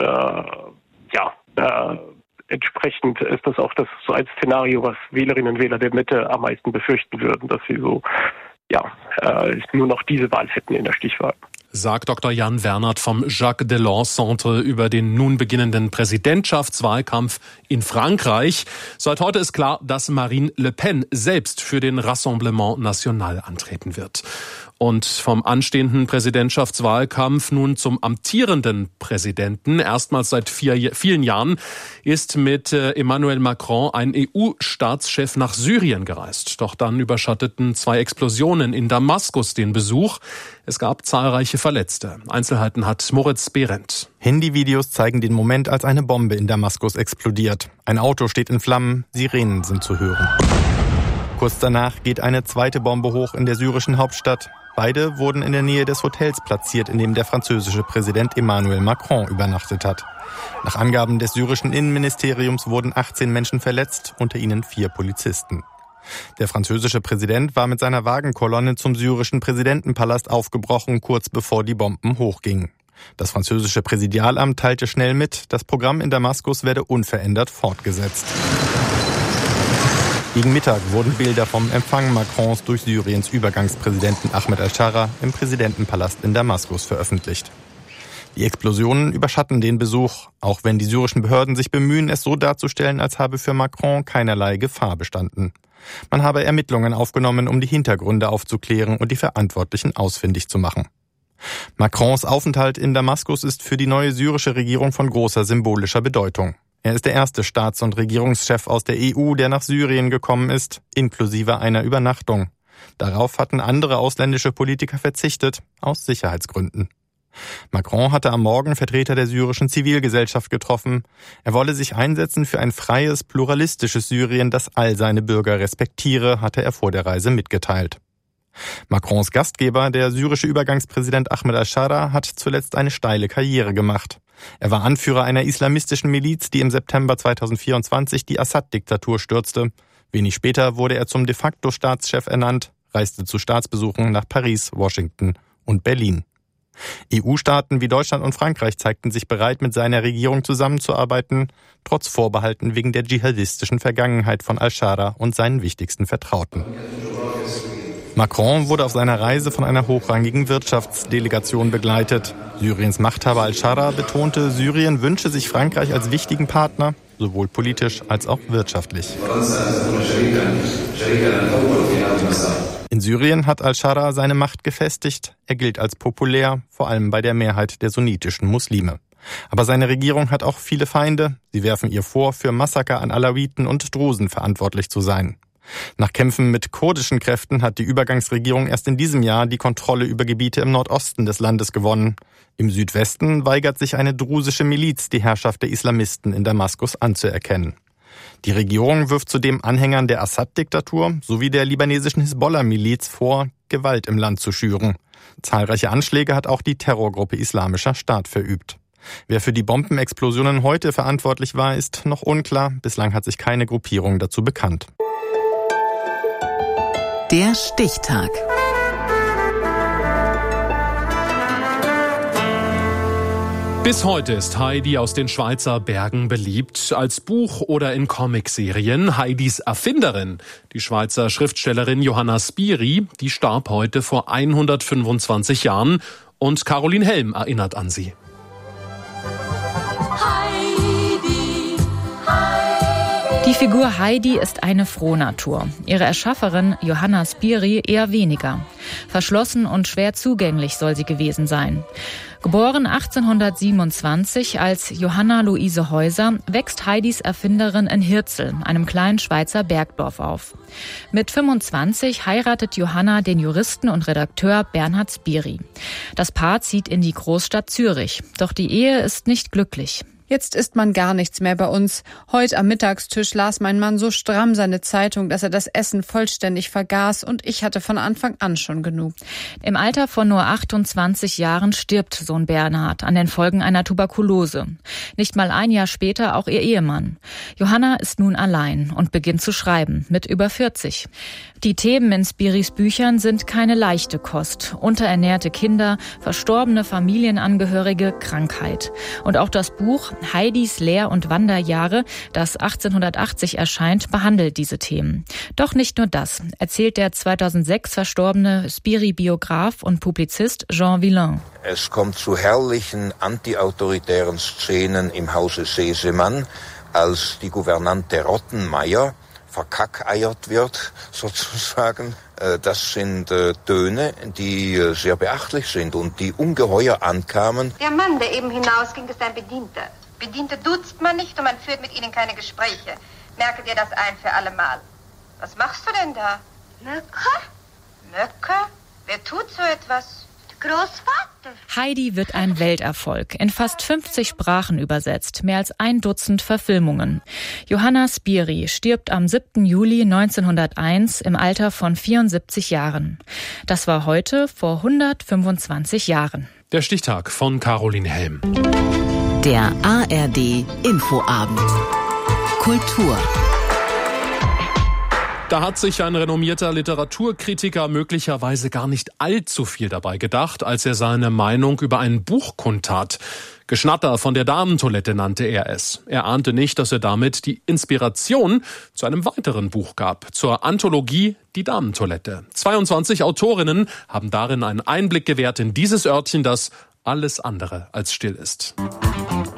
entsprechend ist das auch so ein Szenario, was Wählerinnen und Wähler der Mitte am meisten befürchten würden, dass sie nur noch diese Wahl hätten in der Stichwahl. Sagt Dr. Jan Wernert vom Jacques Delors Centre über den nun beginnenden Präsidentschaftswahlkampf in Frankreich. Seit heute ist klar, dass Marine Le Pen selbst für den Rassemblement National antreten wird. Und vom anstehenden Präsidentschaftswahlkampf nun zum amtierenden Präsidenten. Erstmals seit vielen Jahren ist mit Emmanuel Macron ein EU-Staatschef nach Syrien gereist. Doch dann überschatteten 2 Explosionen in Damaskus den Besuch. Es gab zahlreiche Verletzte. Einzelheiten hat Moritz Behrendt. Handyvideos zeigen den Moment, als eine Bombe in Damaskus explodiert. Ein Auto steht in Flammen, Sirenen sind zu hören. Kurz danach geht eine zweite Bombe hoch in der syrischen Hauptstadt. Beide wurden in der Nähe des Hotels platziert, in dem der französische Präsident Emmanuel Macron übernachtet hat. Nach Angaben des syrischen Innenministeriums wurden 18 Menschen verletzt, unter ihnen 4 Polizisten. Der französische Präsident war mit seiner Wagenkolonne zum syrischen Präsidentenpalast aufgebrochen, kurz bevor die Bomben hochgingen. Das französische Präsidialamt teilte schnell mit, das Programm in Damaskus werde unverändert fortgesetzt. Gegen Mittag wurden Bilder vom Empfang Macrons durch Syriens Übergangspräsidenten Ahmed al-Shara im Präsidentenpalast in Damaskus veröffentlicht. Die Explosionen überschatten den Besuch, auch wenn die syrischen Behörden sich bemühen, es so darzustellen, als habe für Macron keinerlei Gefahr bestanden. Man habe Ermittlungen aufgenommen, um die Hintergründe aufzuklären und die Verantwortlichen ausfindig zu machen. Macrons Aufenthalt in Damaskus ist für die neue syrische Regierung von großer symbolischer Bedeutung. Er ist der erste Staats- und Regierungschef aus der EU, der nach Syrien gekommen ist, inklusive einer Übernachtung. Darauf hatten andere ausländische Politiker verzichtet, aus Sicherheitsgründen. Macron hatte am Morgen Vertreter der syrischen Zivilgesellschaft getroffen. Er wolle sich einsetzen für ein freies, pluralistisches Syrien, das all seine Bürger respektiere, hatte er vor der Reise mitgeteilt. Macrons Gastgeber, der syrische Übergangspräsident Ahmed al-Shara, hat zuletzt eine steile Karriere gemacht. Er war Anführer einer islamistischen Miliz, die im September 2024 die Assad-Diktatur stürzte. Wenig später wurde er zum de facto Staatschef ernannt, reiste zu Staatsbesuchen nach Paris, Washington und Berlin. EU-Staaten wie Deutschland und Frankreich zeigten sich bereit, mit seiner Regierung zusammenzuarbeiten, trotz Vorbehalten wegen der dschihadistischen Vergangenheit von al-Shara und seinen wichtigsten Vertrauten. Macron wurde auf seiner Reise von einer hochrangigen Wirtschaftsdelegation begleitet. Syriens Machthaber al-Shara betonte, Syrien wünsche sich Frankreich als wichtigen Partner. sowohl politisch als auch wirtschaftlich. In Syrien hat al-Shara seine Macht gefestigt. Er gilt als populär, vor allem bei der Mehrheit der sunnitischen Muslime. Aber seine Regierung hat auch viele Feinde. Sie werfen ihr vor, für Massaker an Alawiten und Drusen verantwortlich zu sein. Nach Kämpfen mit kurdischen Kräften hat die Übergangsregierung erst in diesem Jahr die Kontrolle über Gebiete im Nordosten des Landes gewonnen. Im Südwesten weigert sich eine drusische Miliz, die Herrschaft der Islamisten in Damaskus anzuerkennen. Die Regierung wirft zudem Anhängern der Assad-Diktatur sowie der libanesischen Hisbollah-Miliz vor, Gewalt im Land zu schüren. Zahlreiche Anschläge hat auch die Terrorgruppe Islamischer Staat verübt. Wer für die Bombenexplosionen heute verantwortlich war, ist noch unklar. Bislang hat sich keine Gruppierung dazu bekannt. Der Stichtag. Bis heute ist Heidi aus den Schweizer Bergen beliebt, als Buch oder in Comicserien. Heidis Erfinderin, die Schweizer Schriftstellerin Johanna Spyri, die starb heute vor 125 Jahren und Caroline Helm erinnert an sie. Die Figur Heidi ist eine Frohnatur. Ihre Erschafferin Johanna Spyri eher weniger. Verschlossen und schwer zugänglich soll sie gewesen sein. Geboren 1827 als Johanna Luise Häuser, wächst Heidis Erfinderin in Hirzel, einem kleinen Schweizer Bergdorf, auf. Mit 25 heiratet Johanna den Juristen und Redakteur Bernhard Spyri. Das Paar zieht in die Großstadt Zürich, doch die Ehe ist nicht glücklich. Jetzt isst man gar nichts mehr bei uns. Heute am Mittagstisch las mein Mann so stramm seine Zeitung, dass er das Essen vollständig vergaß, und ich hatte von Anfang an schon genug. Im Alter von nur 28 Jahren stirbt Sohn Bernhard an den Folgen einer Tuberkulose. Nicht mal ein Jahr später auch ihr Ehemann. Johanna ist nun allein und beginnt zu schreiben, mit über 40. Die Themen in Spyris Büchern sind keine leichte Kost. Unterernährte Kinder, verstorbene Familienangehörige, Krankheit. Und auch das Buch Heidis Lehr- und Wanderjahre, das 1880 erscheint, behandelt diese Themen. Doch nicht nur das, erzählt der 2006 verstorbene Spyri-Biograf und Publizist Jean Villain. Es kommt zu herrlichen antiautoritären Szenen im Hause Sesemann, als die Gouvernante Rottenmeier verkackeiert wird, sozusagen. Das sind Töne, die sehr beachtlich sind und die ungeheuer ankamen. Der Mann, der eben hinausging, ist ein Bedienter. Bediente duzt man nicht und man führt mit ihnen keine Gespräche. Merke dir das ein für alle Mal. Was machst du denn da? Möcke? Möcke? Wer tut so etwas? Großvater. Heidi wird ein Welterfolg, in fast 50 Sprachen übersetzt, mehr als 1 Dutzend Verfilmungen. Johanna Spyri stirbt am 7. Juli 1901 im Alter von 74 Jahren. Das war heute vor 125 Jahren. Der Stichtag von Caroline Helm. Der ARD Infoabend. Kultur. Da hat sich ein renommierter Literaturkritiker möglicherweise gar nicht allzu viel dabei gedacht, als er seine Meinung über ein Buch kundtat. Geschnatter von der Damentoilette nannte er es. Er ahnte nicht, dass er damit die Inspiration zu einem weiteren Buch gab, zur Anthologie Die Damentoilette. 22 Autorinnen haben darin einen Einblick gewährt in dieses Örtchen, das alles andere als still ist.